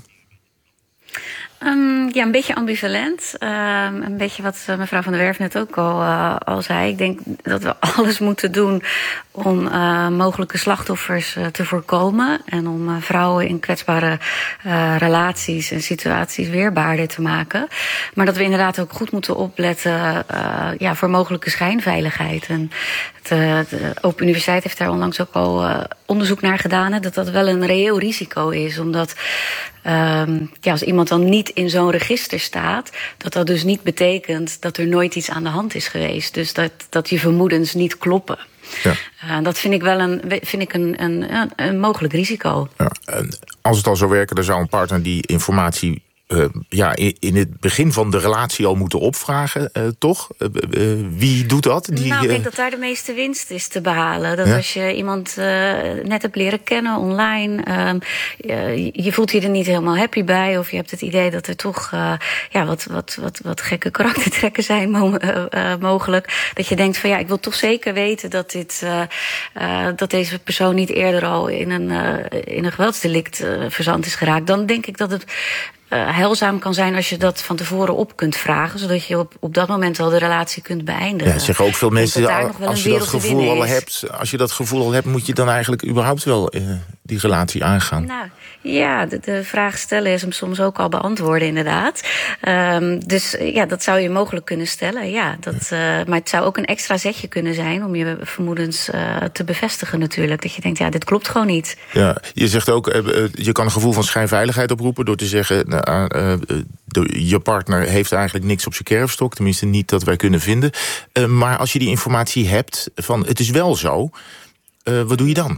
S6: Um, ja, een beetje ambivalent. Um, een beetje wat mevrouw van der Werf net ook al, uh, al zei. Ik denk dat we alles moeten doen om uh, mogelijke slachtoffers uh, te voorkomen. En om uh, vrouwen in kwetsbare uh, relaties en situaties weerbaarder te maken. Maar dat we inderdaad ook goed moeten opletten uh, ja, voor mogelijke schijnveiligheid. En de, de Open Universiteit heeft daar onlangs ook al uh, onderzoek naar gedaan. Hè, dat dat wel een reëel risico is. Omdat um, ja, als iemand dan niet in zo'n register staat, dat dat dus niet betekent dat er nooit iets aan de hand is geweest. Dus dat, dat je vermoedens niet kloppen. Ja. Uh, dat vind ik wel een, vind ik een, een, een mogelijk risico.
S11: Ja, als het al zou werken, dan zou een partner die informatie Uh, ja, in het begin van de relatie al moeten opvragen, uh, toch? Uh, uh, wie doet dat? Die,
S6: nou, ik denk
S11: uh...
S6: dat daar de meeste winst is te behalen. Dat ja? als je iemand uh, net hebt leren kennen online, uh, uh, je voelt je er niet helemaal happy bij, of je hebt het idee dat er toch uh, ja, wat, wat, wat, wat gekke karaktertrekken zijn mo- uh, uh, mogelijk. Dat je denkt van ja, ik wil toch zeker weten dat, dit, uh, uh, dat deze persoon niet eerder al in een, uh, in een geweldsdelict uh, verzand is geraakt. Dan denk ik dat het Uh, heilzaam kan zijn als je dat van tevoren op kunt vragen, zodat je op, op dat moment al de relatie kunt beëindigen.
S11: Ja, zeggen ook veel mensen, al, als je dat gevoel al
S6: is.
S11: hebt, als je dat gevoel al hebt, moet je dan eigenlijk überhaupt wel uh, die relatie aangaan.
S6: Nou, ja, de, de vraag stellen is hem soms ook al beantwoorden, inderdaad. Um, dus ja, dat zou je mogelijk kunnen stellen. Ja, dat, uh, maar het zou ook een extra zetje kunnen zijn om je vermoedens uh, te bevestigen natuurlijk. Dat je denkt, ja, dit klopt gewoon niet.
S11: Ja, je zegt ook, uh, je kan een gevoel van schijnveiligheid oproepen door te zeggen, uh, uh, de, je partner heeft eigenlijk niks op zijn kerfstok. Tenminste niet dat wij kunnen vinden. Uh, maar als je die informatie hebt van het is wel zo, uh, wat doe je dan?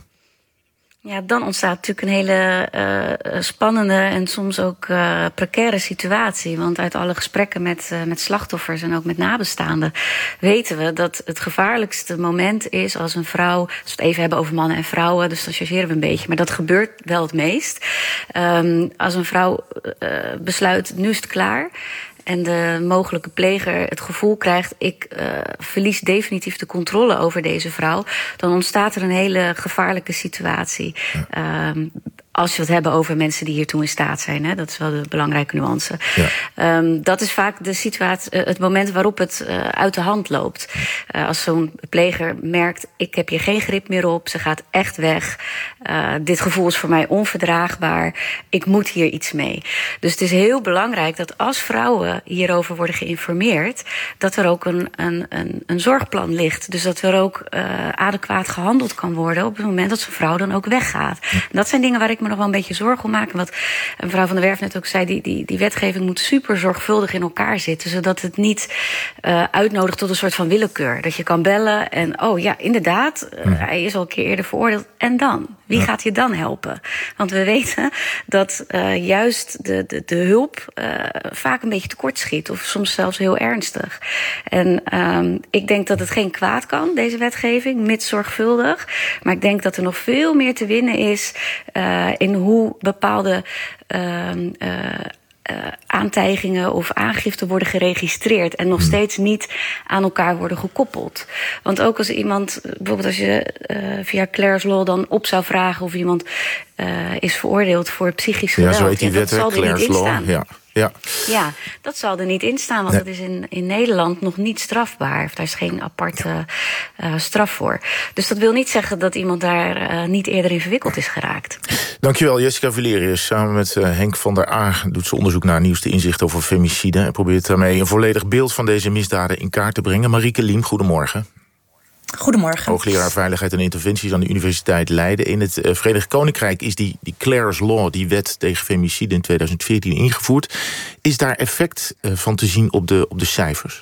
S6: Ja, dan ontstaat natuurlijk een hele uh, spannende en soms ook uh, precaire situatie. Want uit alle gesprekken met, uh, met slachtoffers en ook met nabestaanden weten we dat het gevaarlijkste moment is als een vrouw, als we het even hebben over mannen en vrouwen, dus dan chargeren we een beetje, maar dat gebeurt wel het meest. Um, als een vrouw uh, besluit, nu is het klaar, en de mogelijke pleger het gevoel krijgt, ik uh, verlies definitief de controle over deze vrouw, dan ontstaat er een hele gevaarlijke situatie. Ja. Um, als je het hebben over mensen die hiertoe in staat zijn. Hè? Dat is wel de belangrijke nuance. Ja. Um, dat is vaak de situatie, uh, het moment waarop het uh, uit de hand loopt. Uh, als zo'n pleger merkt, ik heb hier geen grip meer op, ze gaat echt weg. Uh, dit gevoel is voor mij onverdraagbaar. Ik moet hier iets mee. Dus het is heel belangrijk dat als vrouwen hierover worden geïnformeerd, dat er ook een, een, een, een zorgplan ligt. Dus dat er ook uh, adequaat gehandeld kan worden op het moment dat zo'n vrouw dan ook weggaat. Ja. Dat zijn dingen waar ik me nog wel een beetje zorgen om maak. Wat mevrouw van der Werf net ook zei, die, die, die wetgeving moet super zorgvuldig in elkaar zitten, zodat het niet uh, uitnodigt tot een soort van willekeur. Dat je kan bellen en, oh ja, inderdaad, uh, hij is al een keer eerder veroordeeld. En dan? Wie gaat je dan helpen? Want we weten dat uh, juist de, de, de hulp uh, vaak een beetje tekortschiet, of soms zelfs heel ernstig. En um, ik denk dat het geen kwaad kan, deze wetgeving, mits zorgvuldig. Maar ik denk dat er nog veel meer te winnen is uh, in hoe bepaalde uh, uh, Uh, aantijgingen of aangiften worden geregistreerd en nog steeds niet aan elkaar worden gekoppeld. Want ook als iemand, bijvoorbeeld als je uh, via Clare's Law dan op zou vragen of iemand uh, is veroordeeld voor psychisch geweld.
S11: Ja, zo heet die wet, hè? Clare's Law. Ja. Ja.
S6: ja, dat zal er niet in staan, want nee. dat is in, in Nederland nog niet strafbaar. Of daar is geen aparte uh, straf voor. Dus dat wil niet zeggen dat iemand daar uh, niet eerder in verwikkeld is geraakt.
S11: Dankjewel, Jessica Valerius. Samen met uh, Henk van der A doet ze onderzoek naar nieuwste inzichten over femicide en probeert daarmee een volledig beeld van deze misdaden in kaart te brengen. Marieke Liem, goedemorgen.
S7: Goedemorgen.
S11: Hoogleraar Veiligheid en Interventies aan de Universiteit Leiden. In het uh, Verenigd Koninkrijk is die, die Clare's Law, die wet tegen femicide in tweeduizend veertien ingevoerd. Is daar effect uh, van te zien op de, op de cijfers?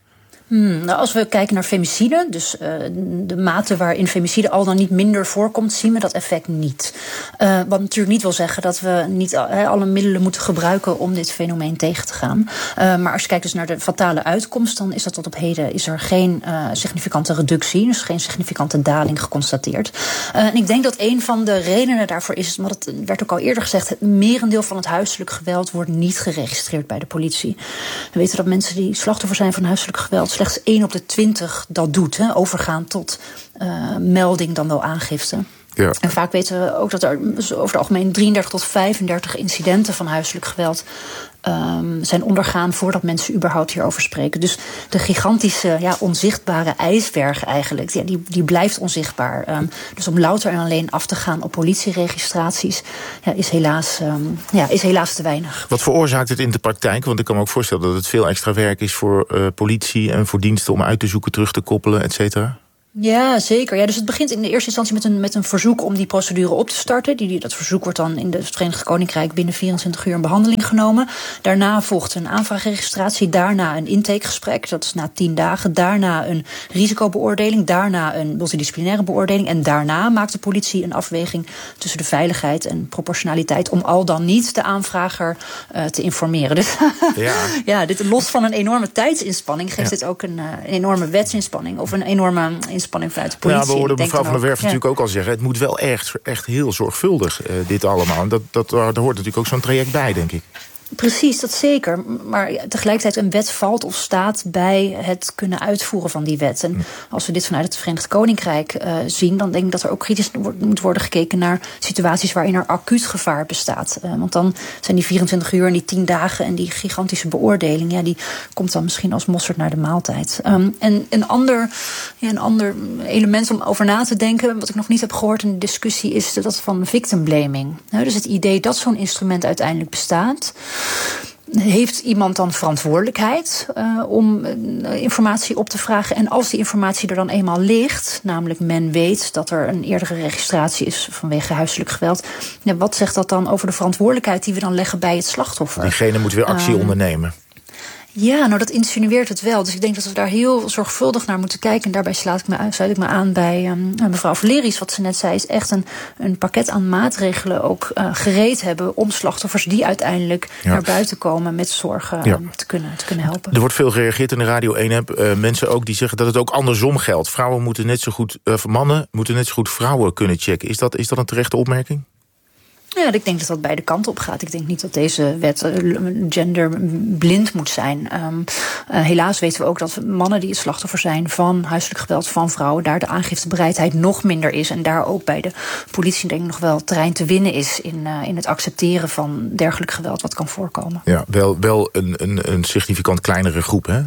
S7: Hmm, nou, als we kijken naar femicide, dus uh, de mate waarin femicide al dan niet minder voorkomt, zien we dat effect niet. Uh, wat natuurlijk niet wil zeggen dat we niet uh, alle middelen moeten gebruiken om dit fenomeen tegen te gaan. Uh, maar als je kijkt dus naar de fatale uitkomst, dan is dat tot op heden is er geen uh, significante reductie, dus geen significante daling geconstateerd. Uh, en ik denk dat een van de redenen daarvoor is, maar dat werd ook al eerder gezegd, het merendeel van het huiselijk geweld wordt niet geregistreerd bij de politie. We weten dat mensen die slachtoffer zijn van huiselijk geweld slechts één op de twintig dat doet, hè, overgaan tot uh, melding dan wel aangifte. Ja. En vaak weten we ook dat er over het algemeen drieëndertig tot vijfendertig incidenten van huiselijk geweld um, zijn ondergaan voordat mensen überhaupt hierover spreken. Dus de gigantische, ja, onzichtbare ijsberg eigenlijk, ja, die, die blijft onzichtbaar. Um, dus om louter en alleen af te gaan op politieregistraties, ja, is, helaas, um, ja, is helaas te weinig.
S11: Wat veroorzaakt het in de praktijk? Want ik kan me ook voorstellen dat het veel extra werk is voor uh, politie en voor diensten om uit te zoeken, terug te koppelen, et cetera.
S7: Ja, zeker. Ja, dus het begint in de eerste instantie met een, met een verzoek om die procedure op te starten. Die, die, dat verzoek wordt dan in het Verenigd Koninkrijk binnen vierentwintig uur in behandeling genomen. Daarna volgt een aanvraagregistratie, daarna een intakegesprek, dat is na tien dagen. Daarna een risicobeoordeling, daarna een multidisciplinaire beoordeling. En daarna maakt de politie een afweging tussen de veiligheid en proportionaliteit om al dan niet de aanvrager uh, te informeren. Dus ja. ja, dit los van een enorme tijdsinspanning geeft ja. dit ook een, uh, een enorme wetsinspanning of een enorme inspanning vanuit de politie.
S11: Ja, we hoorden mevrouw van der Werf ja. natuurlijk ook al zeggen, het moet wel echt, echt heel zorgvuldig, uh, dit allemaal. Dat, dat, daar hoort natuurlijk ook zo'n traject bij, denk ik.
S7: Precies, dat zeker. Maar tegelijkertijd een wet valt of staat bij het kunnen uitvoeren van die wet. En als we dit vanuit het Verenigd Koninkrijk uh, zien, dan denk ik dat er ook kritisch moet worden gekeken naar situaties waarin er acuut gevaar bestaat. Uh, want dan zijn die vierentwintig uur en die tien dagen en die gigantische beoordeling, ja, die komt dan misschien als mosterd naar de maaltijd. Um, en een ander, ja, een ander element om over na te denken, wat ik nog niet heb gehoord in de discussie, is dat van victim blaming. Nou, dus het idee dat zo'n instrument uiteindelijk bestaat. Heeft iemand dan verantwoordelijkheid uh, om uh, informatie op te vragen? En als die informatie er dan eenmaal ligt, namelijk men weet dat er een eerdere registratie is vanwege huiselijk geweld, ja, wat zegt dat dan over de verantwoordelijkheid die we dan leggen bij het slachtoffer?
S11: Diegene moet weer actie uh, ondernemen.
S7: Ja, nou dat insinueert het wel. Dus ik denk dat we daar heel zorgvuldig naar moeten kijken. En daarbij sluit ik me, sluit ik me aan bij um, mevrouw Valeries. Wat ze net zei, is echt een, een pakket aan maatregelen ook uh, gereed hebben om slachtoffers die uiteindelijk ja. naar buiten komen met zorgen ja. um, te, kunnen, te kunnen helpen.
S11: Er wordt veel gereageerd in de Radio één-app. Uh, mensen ook die zeggen dat het ook andersom geldt. Vrouwen moeten net zo goed, uh, mannen moeten net zo goed vrouwen kunnen checken. Is dat, is dat een terechte opmerking?
S7: Ja, ik denk dat dat beide kanten op gaat. Ik denk niet dat deze wet genderblind moet zijn. Um, uh, helaas weten we ook dat mannen die het slachtoffer zijn van huiselijk geweld van vrouwen, daar de aangiftebereidheid nog minder is. En daar ook bij de politie denk ik nog wel terrein te winnen is in, uh, in het accepteren van dergelijk geweld wat kan voorkomen.
S11: Ja, wel, wel een, een, een significant kleinere groep, hè?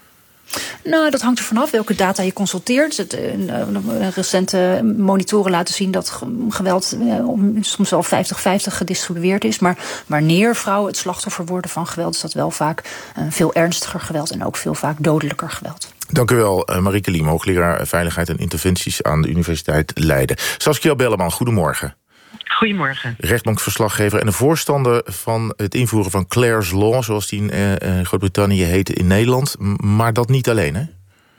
S7: Nou, dat hangt er vanaf welke data je consulteert. Het, uh, recente monitoren laten zien dat geweld uh, soms wel vijftig vijftig gedistribueerd is. Maar wanneer vrouwen het slachtoffer worden van geweld, is dat wel vaak uh, veel ernstiger geweld en ook veel vaak dodelijker geweld.
S11: Dank u wel, Marieke Liem, hoogleraar Veiligheid en Interventies aan de Universiteit Leiden. Saskia Belleman, goedemorgen.
S8: Goedemorgen.
S11: Rechtbankverslaggever en een voorstander van het invoeren van Clare's Law, zoals die in uh, Groot-Brittannië heet, in Nederland. Maar dat niet alleen, hè?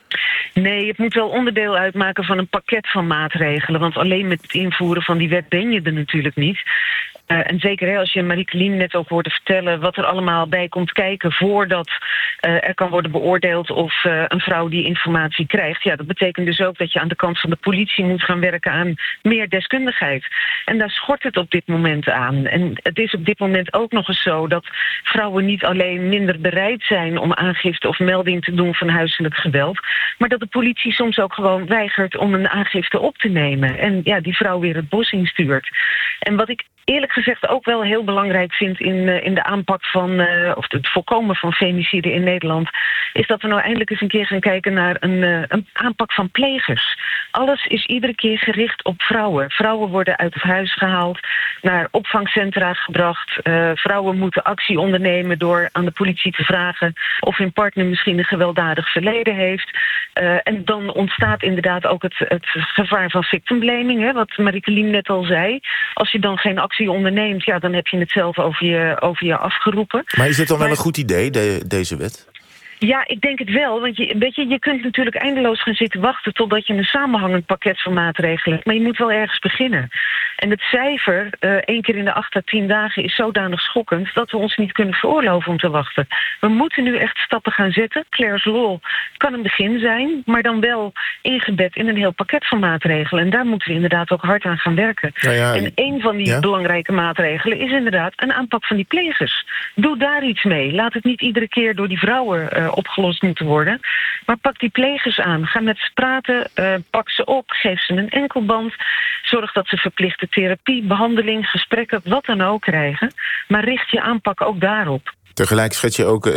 S8: Nee, het moet wel onderdeel uitmaken van een pakket van maatregelen. Want alleen met het invoeren van die wet ben je er natuurlijk niet. Uh, en zeker hè, als je Marieke Liem net ook hoorde vertellen wat er allemaal bij komt kijken voordat uh, er kan worden beoordeeld of uh, een vrouw die informatie krijgt. Ja, dat betekent dus ook dat je aan de kant van de politie moet gaan werken aan meer deskundigheid. En daar schort het op dit moment aan. En het is op dit moment ook nog eens zo dat vrouwen niet alleen minder bereid zijn om aangifte of melding te doen van huiselijk geweld, maar dat de politie soms ook gewoon weigert om een aangifte op te nemen. En ja, die vrouw weer het bos instuurt. En wat ik eerlijk gezegd ook wel heel belangrijk vind in, uh, in de aanpak van, uh, of het voorkomen van femicide in Nederland, is dat we nou eindelijk eens een keer gaan kijken naar een, uh, een aanpak van plegers. Alles is iedere keer gericht op vrouwen. Vrouwen worden uit het huis gehaald, naar opvangcentra gebracht. Uh, vrouwen moeten actie ondernemen door aan de politie te vragen of hun partner misschien een gewelddadig verleden heeft. Uh, en dan ontstaat inderdaad ook het, het gevaar van victim blaming, hè, wat Marieke Liem net al zei. Als je dan geen actie onderneemt, ja, dan heb je het zelf over je, over je afgeroepen.
S11: Maar is dit dan maar, wel een goed idee, de, deze wet?
S8: Ja, ik denk het wel. Want je, weet je, je kunt natuurlijk eindeloos gaan zitten wachten totdat je een samenhangend pakket van maatregelen hebt. Maar je moet wel ergens beginnen. En het cijfer, uh, één keer in de acht à tien dagen, is zodanig schokkend dat we ons niet kunnen veroorloven om te wachten. We moeten nu echt stappen gaan zetten. Clare's Law kan een begin zijn, maar dan wel ingebed in een heel pakket van maatregelen. En daar moeten we inderdaad ook hard aan gaan werken. Ja, ja, en een van die ja? belangrijke maatregelen is inderdaad een aanpak van die plegers. Doe daar iets mee. Laat het niet iedere keer door die vrouwen uh, opgelost moeten worden. Maar pak die plegers aan. Ga met ze praten. Uh, pak ze op. Geef ze een enkelband. Zorg dat ze verplichte therapie, behandeling, gesprekken, wat dan ook krijgen. Maar richt je aanpak ook daarop.
S11: Tegelijk schets je ook uh,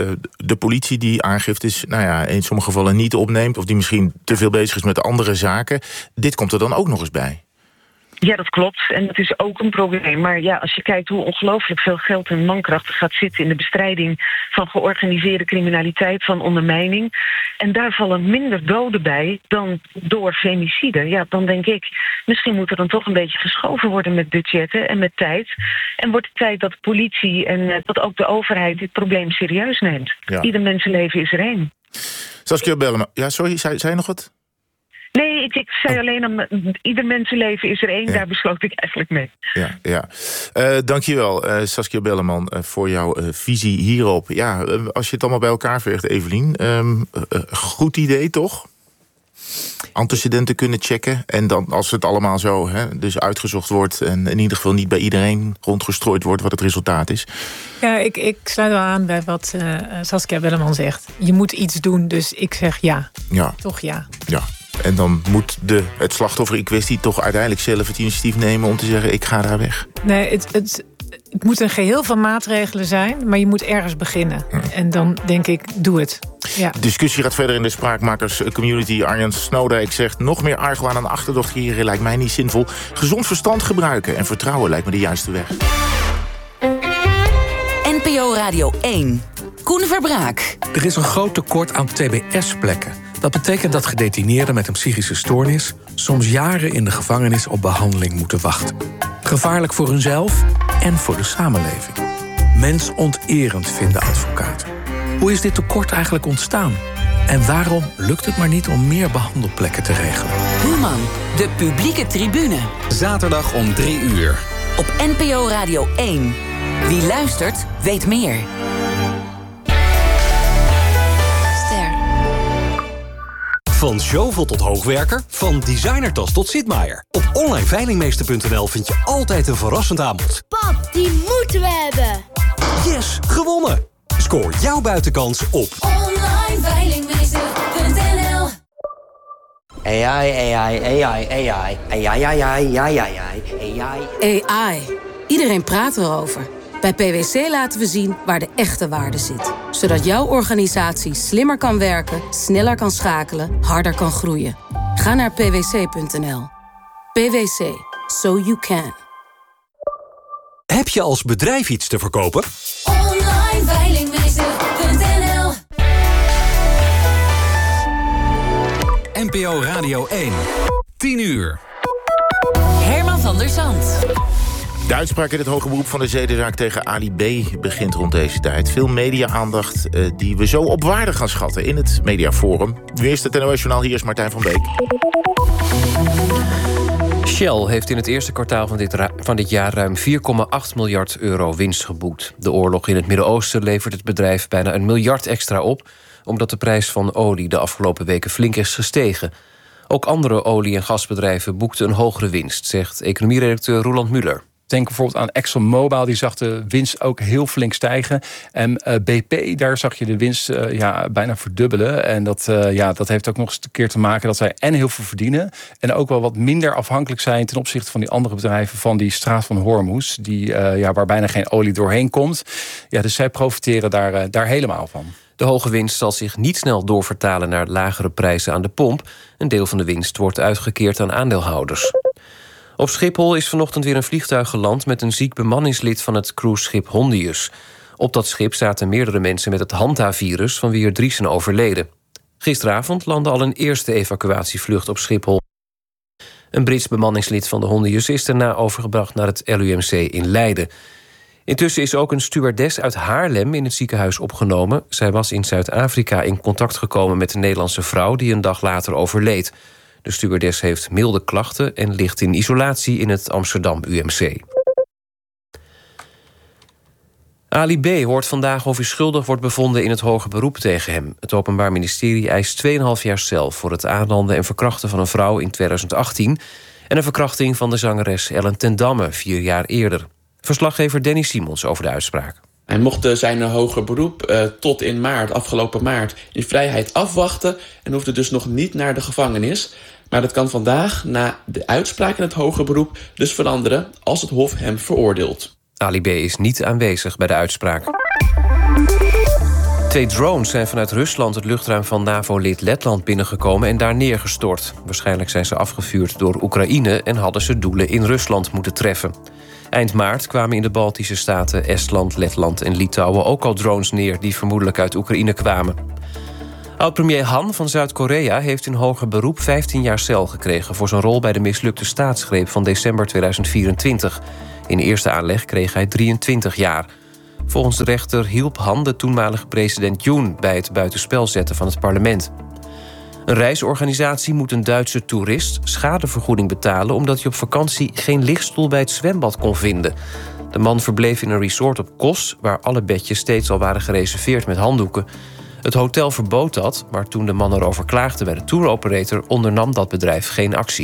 S11: de politie die aangiftes, nou ja, in sommige gevallen niet opneemt, of die misschien te veel bezig is met andere zaken. Dit komt er dan ook nog eens bij.
S8: Ja, dat klopt. En dat is ook een probleem. Maar ja, als je kijkt hoe ongelooflijk veel geld en mankracht er gaat zitten in de bestrijding van georganiseerde criminaliteit, van ondermijning. En daar vallen minder doden bij dan door femicide. Ja, dan denk ik, misschien moet er dan toch een beetje geschoven worden met budgetten en met tijd. En wordt het tijd dat de politie en uh, dat ook de overheid dit probleem serieus neemt. Ja. Ieder mensenleven is er één.
S11: Saskia Bellema. Ja, sorry, zei, zei je nog wat?
S8: Nee, ik, ik zei alleen, om, ieder mensenleven is er één, ja. Daar besloot ik eigenlijk mee.
S11: Ja, ja. Uh, dankjewel, uh, Saskia Belleman, uh, voor jouw uh, visie hierop. Ja, uh, als je het allemaal bij elkaar veegt, Evelien, um, uh, goed idee toch? Antecedenten kunnen checken. En dan als het allemaal zo hè, dus uitgezocht wordt en in ieder geval niet bij iedereen rondgestrooid wordt wat het resultaat is.
S14: Ja, ik, ik sluit wel aan bij wat uh, Saskia Belleman zegt. Je moet iets doen, dus ik zeg ja.
S11: Ja.
S14: Toch ja.
S11: Ja. En dan moet de, het slachtoffer in kwestie toch uiteindelijk zelf het initiatief nemen om te zeggen, ik ga daar weg.
S14: Nee, het, het, het moet een geheel van maatregelen zijn, maar je moet ergens beginnen. Hm. En dan denk ik, doe het. Ja.
S11: De discussie gaat verder in de spraakmakerscommunity. Arjan Snowdijk zegt, nog meer argwaan aan de achterdocht hier lijkt mij niet zinvol. Gezond verstand gebruiken en vertrouwen lijkt me de juiste weg.
S13: N P O Radio één. Koen Verbraak.
S9: Er is een groot tekort aan T B S-plekken. Dat betekent dat gedetineerden met een psychische stoornis soms jaren in de gevangenis op behandeling moeten wachten. Gevaarlijk voor hunzelf en voor de samenleving. Mensonterend, vinden advocaten. Hoe is dit tekort eigenlijk ontstaan? En waarom lukt het maar niet om meer behandelplekken te regelen?
S13: Human, de publieke tribune.
S3: Zaterdag om drie uur.
S13: Op N P O Radio één. Wie luistert, weet meer.
S10: Van Zjovel tot hoogwerker, van designertas tot Sitmaier. Op online veilingmeester punt n l vind je altijd een verrassend aanbod.
S19: Pap, die moeten we hebben.
S10: Yes, gewonnen! Scoor jouw buitenkans op
S19: online veilingmeester punt n l.
S24: A I, A I, A I, A I, A I, A I, A I, A I, A I.
S25: A I. Iedereen praat erover. Bij P W C laten we zien waar de echte waarde zit. Zodat jouw organisatie slimmer kan werken, sneller kan schakelen, harder kan groeien. Ga naar p w c punt n l. P W C. So you can.
S10: Heb je als bedrijf iets te verkopen?
S19: online veilingmeester punt n l.
S3: N P O Radio één. tien uur.
S13: Herman van der Zand.
S11: De uitspraak in het hoge beroep van de zedenzaak tegen Ali B. begint rond deze tijd. Veel media-aandacht uh, die we zo op waarde gaan schatten in het Mediaforum. Nu eerst het N O S-journaal, hier is Martijn van Beek.
S26: Shell heeft in het eerste kwartaal van dit, van dit jaar ruim vier komma acht miljard euro winst geboekt. De oorlog in het Midden-Oosten levert het bedrijf bijna een miljard extra op, omdat de prijs van olie de afgelopen weken flink is gestegen. Ook andere olie- en gasbedrijven boekten een hogere winst, zegt economieredacteur Roland Muller.
S27: Denk bijvoorbeeld aan ExxonMobil, die zag de winst ook heel flink stijgen. En uh, B P, daar zag je de winst uh, ja, bijna verdubbelen. En dat, uh, ja, dat heeft ook nog eens een keer te maken dat zij en heel veel verdienen en ook wel wat minder afhankelijk zijn ten opzichte van die andere bedrijven van die straat van Hormuz, die, uh, ja, waar bijna geen olie doorheen komt. Ja, dus zij profiteren daar, uh, daar helemaal van.
S26: De hoge winst zal zich niet snel doorvertalen naar lagere prijzen aan de pomp. Een deel van de winst wordt uitgekeerd aan aandeelhouders. Op Schiphol is vanochtend weer een vliegtuig geland met een ziek bemanningslid van het cruiseschip Hondius. Op dat schip zaten meerdere mensen met het Hanta-virus, van wie er drie zijn overleden. Gisteravond landde al een eerste evacuatievlucht op Schiphol. Een Brits bemanningslid van de Hondius is daarna overgebracht naar het L U M C in Leiden. Intussen is ook een stewardess uit Haarlem in het ziekenhuis opgenomen. Zij was in Zuid-Afrika in contact gekomen met een Nederlandse vrouw die een dag later overleed. De stewardess heeft milde klachten en ligt in isolatie in het Amsterdam U M C. Ali B. hoort vandaag of hij schuldig wordt bevonden in het hoger beroep tegen hem. Het Openbaar Ministerie eist twee komma vijf jaar cel voor het aanranden en verkrachten van een vrouw in twintig achttien... en een verkrachting van de zangeres Ellen ten Damme vier jaar eerder. Verslaggever Danny Simons over de uitspraak.
S28: Hij mocht zijn hoger beroep uh, tot in maart, afgelopen maart, in vrijheid afwachten en hoefde dus nog niet naar de gevangenis. Maar dat kan vandaag, na de uitspraak in het hoger beroep, dus veranderen als het Hof hem veroordeelt.
S26: Ali B. is niet aanwezig bij de uitspraak. Twee drones zijn vanuit Rusland het luchtruim van NAVO-lid Letland binnengekomen en daar neergestort. Waarschijnlijk zijn ze afgevuurd door Oekraïne en hadden ze doelen in Rusland moeten treffen. Eind maart kwamen in de Baltische staten Estland, Letland en Litouwen ook al drones neer die vermoedelijk uit Oekraïne kwamen. Oud-premier Han van Zuid-Korea heeft in hoger beroep vijftien jaar cel gekregen voor zijn rol bij de mislukte staatsgreep van december tweeduizend vierentwintig. In eerste aanleg kreeg hij drieëntwintig jaar. Volgens de rechter hielp Han de toenmalige president Yoon bij het buitenspel zetten van het parlement. Een reisorganisatie moet een Duitse toerist schadevergoeding betalen omdat hij op vakantie geen lichtstoel bij het zwembad kon vinden. De man verbleef in een resort op Kos, waar alle bedjes steeds al waren gereserveerd met handdoeken. Het hotel verbood dat, maar toen de man erover klaagde bij de touroperator ondernam dat bedrijf geen actie.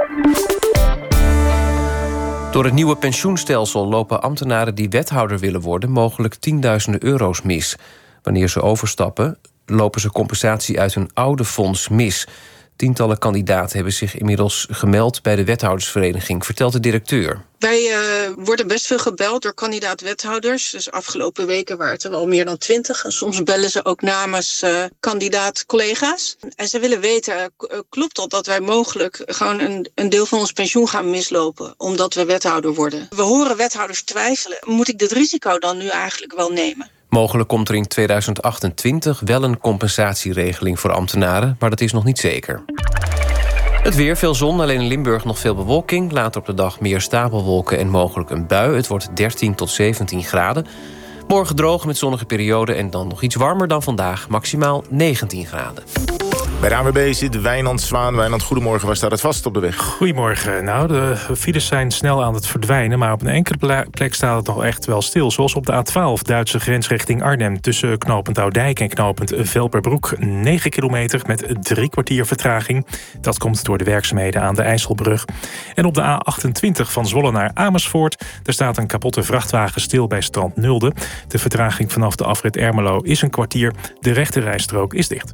S26: Door het nieuwe pensioenstelsel lopen ambtenaren die wethouder willen worden mogelijk tienduizenden euro's mis. Wanneer ze overstappen, lopen ze compensatie uit hun oude fonds mis. Tientallen kandidaten hebben zich inmiddels gemeld bij de wethoudersvereniging, vertelt de directeur.
S1: Wij uh, worden best veel gebeld door kandidaat-wethouders. Dus afgelopen weken waren het er wel meer dan twintig. En soms bellen ze ook namens uh, kandidaat-collega's. En ze willen weten, uh, klopt dat dat wij mogelijk gewoon een, een deel van ons pensioen gaan mislopen, omdat we wethouder worden? We horen wethouders twijfelen. Moet ik dit risico dan nu eigenlijk wel nemen?
S26: Mogelijk komt er in tweeduizend achtentwintig wel een compensatieregeling voor ambtenaren, maar dat is nog niet zeker. Het weer, veel zon, alleen in Limburg nog veel bewolking. Later op de dag meer stapelwolken en mogelijk een bui. Het wordt dertien tot zeventien graden. Morgen droog met zonnige perioden en dan nog iets warmer dan vandaag. Maximaal negentien graden.
S11: Bij de A N W B zit Wijnand Zwaan. Wijnand, goedemorgen. Waar staat het vast op de weg?
S4: Goedemorgen. Nou, de files zijn snel aan het verdwijnen, maar op een enkele plek staat het nog echt wel stil. Zoals op de A twaalf, Duitse grens richting Arnhem. Tussen knooppunt Oudijk en knooppunt Velperbroek. negen kilometer met drie kwartier vertraging. Dat komt door de werkzaamheden aan de IJsselbrug. En op de A achtentwintig van Zwolle naar Amersfoort. Daar staat een kapotte vrachtwagen stil bij Strand Nulde. De vertraging vanaf de afrit Ermelo is een kwartier. De rechte rijstrook is dicht.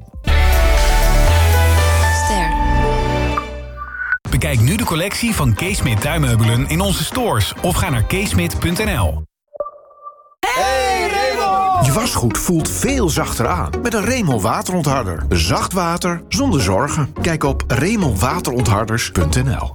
S3: Bekijk nu de collectie van Keesmit tuinmeubelen in onze stores of ga naar keesmit punt n l.
S12: Hey Remo! Je wasgoed voelt veel zachter aan met een Remo waterontharder. Zacht water zonder zorgen. Kijk op remo waterontharders punt n l.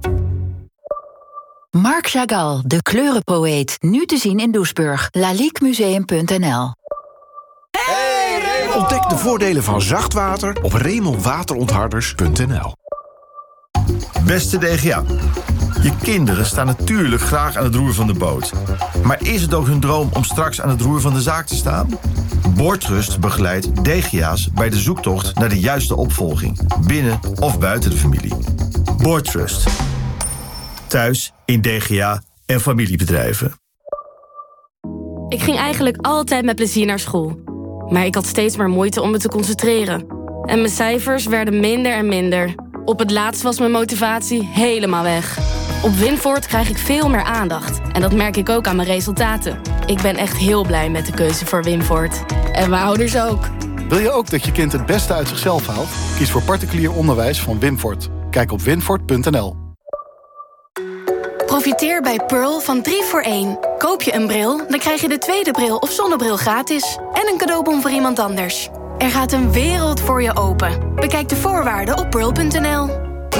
S16: Marc Chagall, de kleurenpoëet. Nu te zien in Doesburg. laliquemuseum punt n l.
S12: Hey Remo! Ontdek de voordelen van zacht water op remo waterontharders punt n l.
S17: Beste D G A, je kinderen staan natuurlijk graag aan het roer van de boot. Maar is het ook hun droom om straks aan het roer van de zaak te staan? Boordtrust begeleidt D G A's bij de zoektocht naar de juiste opvolging, binnen of buiten de familie. Boordtrust. Thuis, in D G A en familiebedrijven.
S18: Ik ging eigenlijk altijd met plezier naar school. Maar ik had steeds maar moeite om me te concentreren. En mijn cijfers werden minder en minder. Op het laatst was mijn motivatie helemaal weg. Op Winvoort krijg ik veel meer aandacht. En dat merk ik ook aan mijn resultaten. Ik ben echt heel blij met de keuze voor Winvoort. En mijn ouders ook.
S20: Wil je ook dat je kind het beste uit zichzelf haalt? Kies voor particulier onderwijs van Winvoort. Kijk op winvoort punt n l.
S18: Profiteer bij Pearl van drie voor één. Koop je een bril, dan krijg je de tweede bril of zonnebril gratis. En een cadeaubon voor iemand anders. Er gaat een wereld voor je open. Bekijk de voorwaarden op pearl punt n l.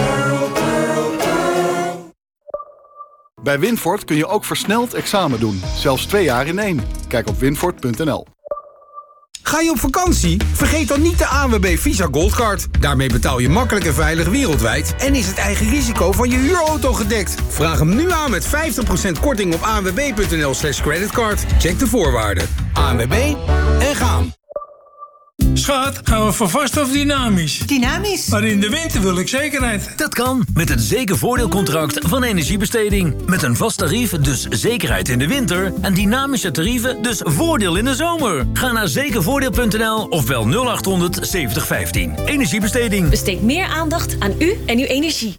S20: Bij Winvoort kun je ook versneld examen doen. Zelfs twee jaar in één. Kijk op winvoort punt n l.
S21: Ga je op vakantie? Vergeet dan niet de A N W B Visa Goldcard. Daarmee betaal je makkelijk en veilig wereldwijd... en is het eigen risico van je huurauto gedekt. Vraag hem nu aan met vijftig procent korting op anwb punt n l slash creditcard. Check de voorwaarden. A N W B en gaan.
S29: Schat, gaan we voor vast of dynamisch?
S30: Dynamisch.
S29: Maar in de winter wil ik zekerheid.
S30: Dat kan, met het zekervoordeelcontract van Energiebesteding. Met een vast tarief, dus zekerheid in de winter. En dynamische tarieven, dus voordeel in de zomer. Ga naar zekervoordeel punt n l of bel nul acht honderd zeventig vijftien. Energiebesteding.
S31: Besteed meer aandacht aan u en uw energie.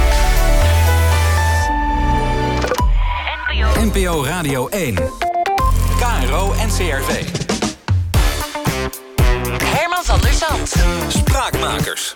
S3: N P O Radio één. K R O N C R V.
S13: Herman van der Zand.
S3: Spraakmakers.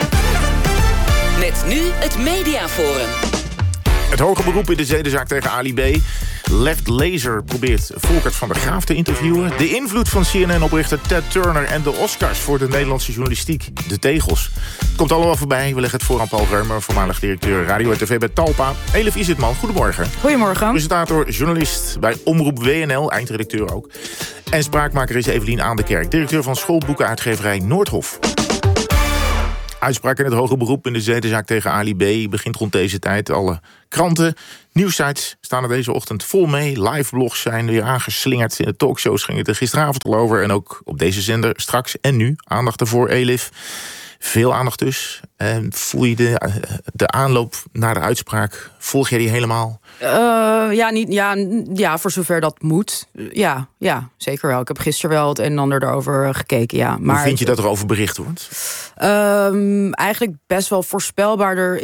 S13: Met nu het Mediaforum.
S11: Het hoge beroep in de zedenzaak tegen Ali B. Left Laser probeert Volkert van der Graaf te interviewen. De invloed van C N N-oprichter Ted Turner en de Oscars voor de Nederlandse journalistiek. De tegels. Het komt allemaal voorbij. We leggen het voor aan Paul Reumer, voormalig directeur Radio en T V bij Talpa. Elif Isitman, goedemorgen.
S2: Goedemorgen.
S11: Presentator, journalist bij Omroep W N L, eindredacteur ook. En spraakmaker is Evelien Aan de Kerk, directeur van schoolboekenuitgeverij Noordhof. Uitspraak in het hoger beroep in de zedenzaak tegen Ali B. begint rond deze tijd. Alle kranten, nieuwsites staan er deze ochtend vol mee. Live blogs zijn weer aangeslingerd. In de talkshows ging het er gisteravond al over. En ook op deze zender straks en nu. Aandacht ervoor, Elif. Veel aandacht dus. En voel je de, de aanloop naar de uitspraak? Volg jij die helemaal?
S2: Uh, ja, niet, ja, ja, voor zover dat moet. Ja, ja, zeker wel. Ik heb gisteren wel het een en ander erover gekeken, ja. Maar
S11: hoe vind je dat er over bericht wordt?
S2: Um, eigenlijk best wel voorspelbaarder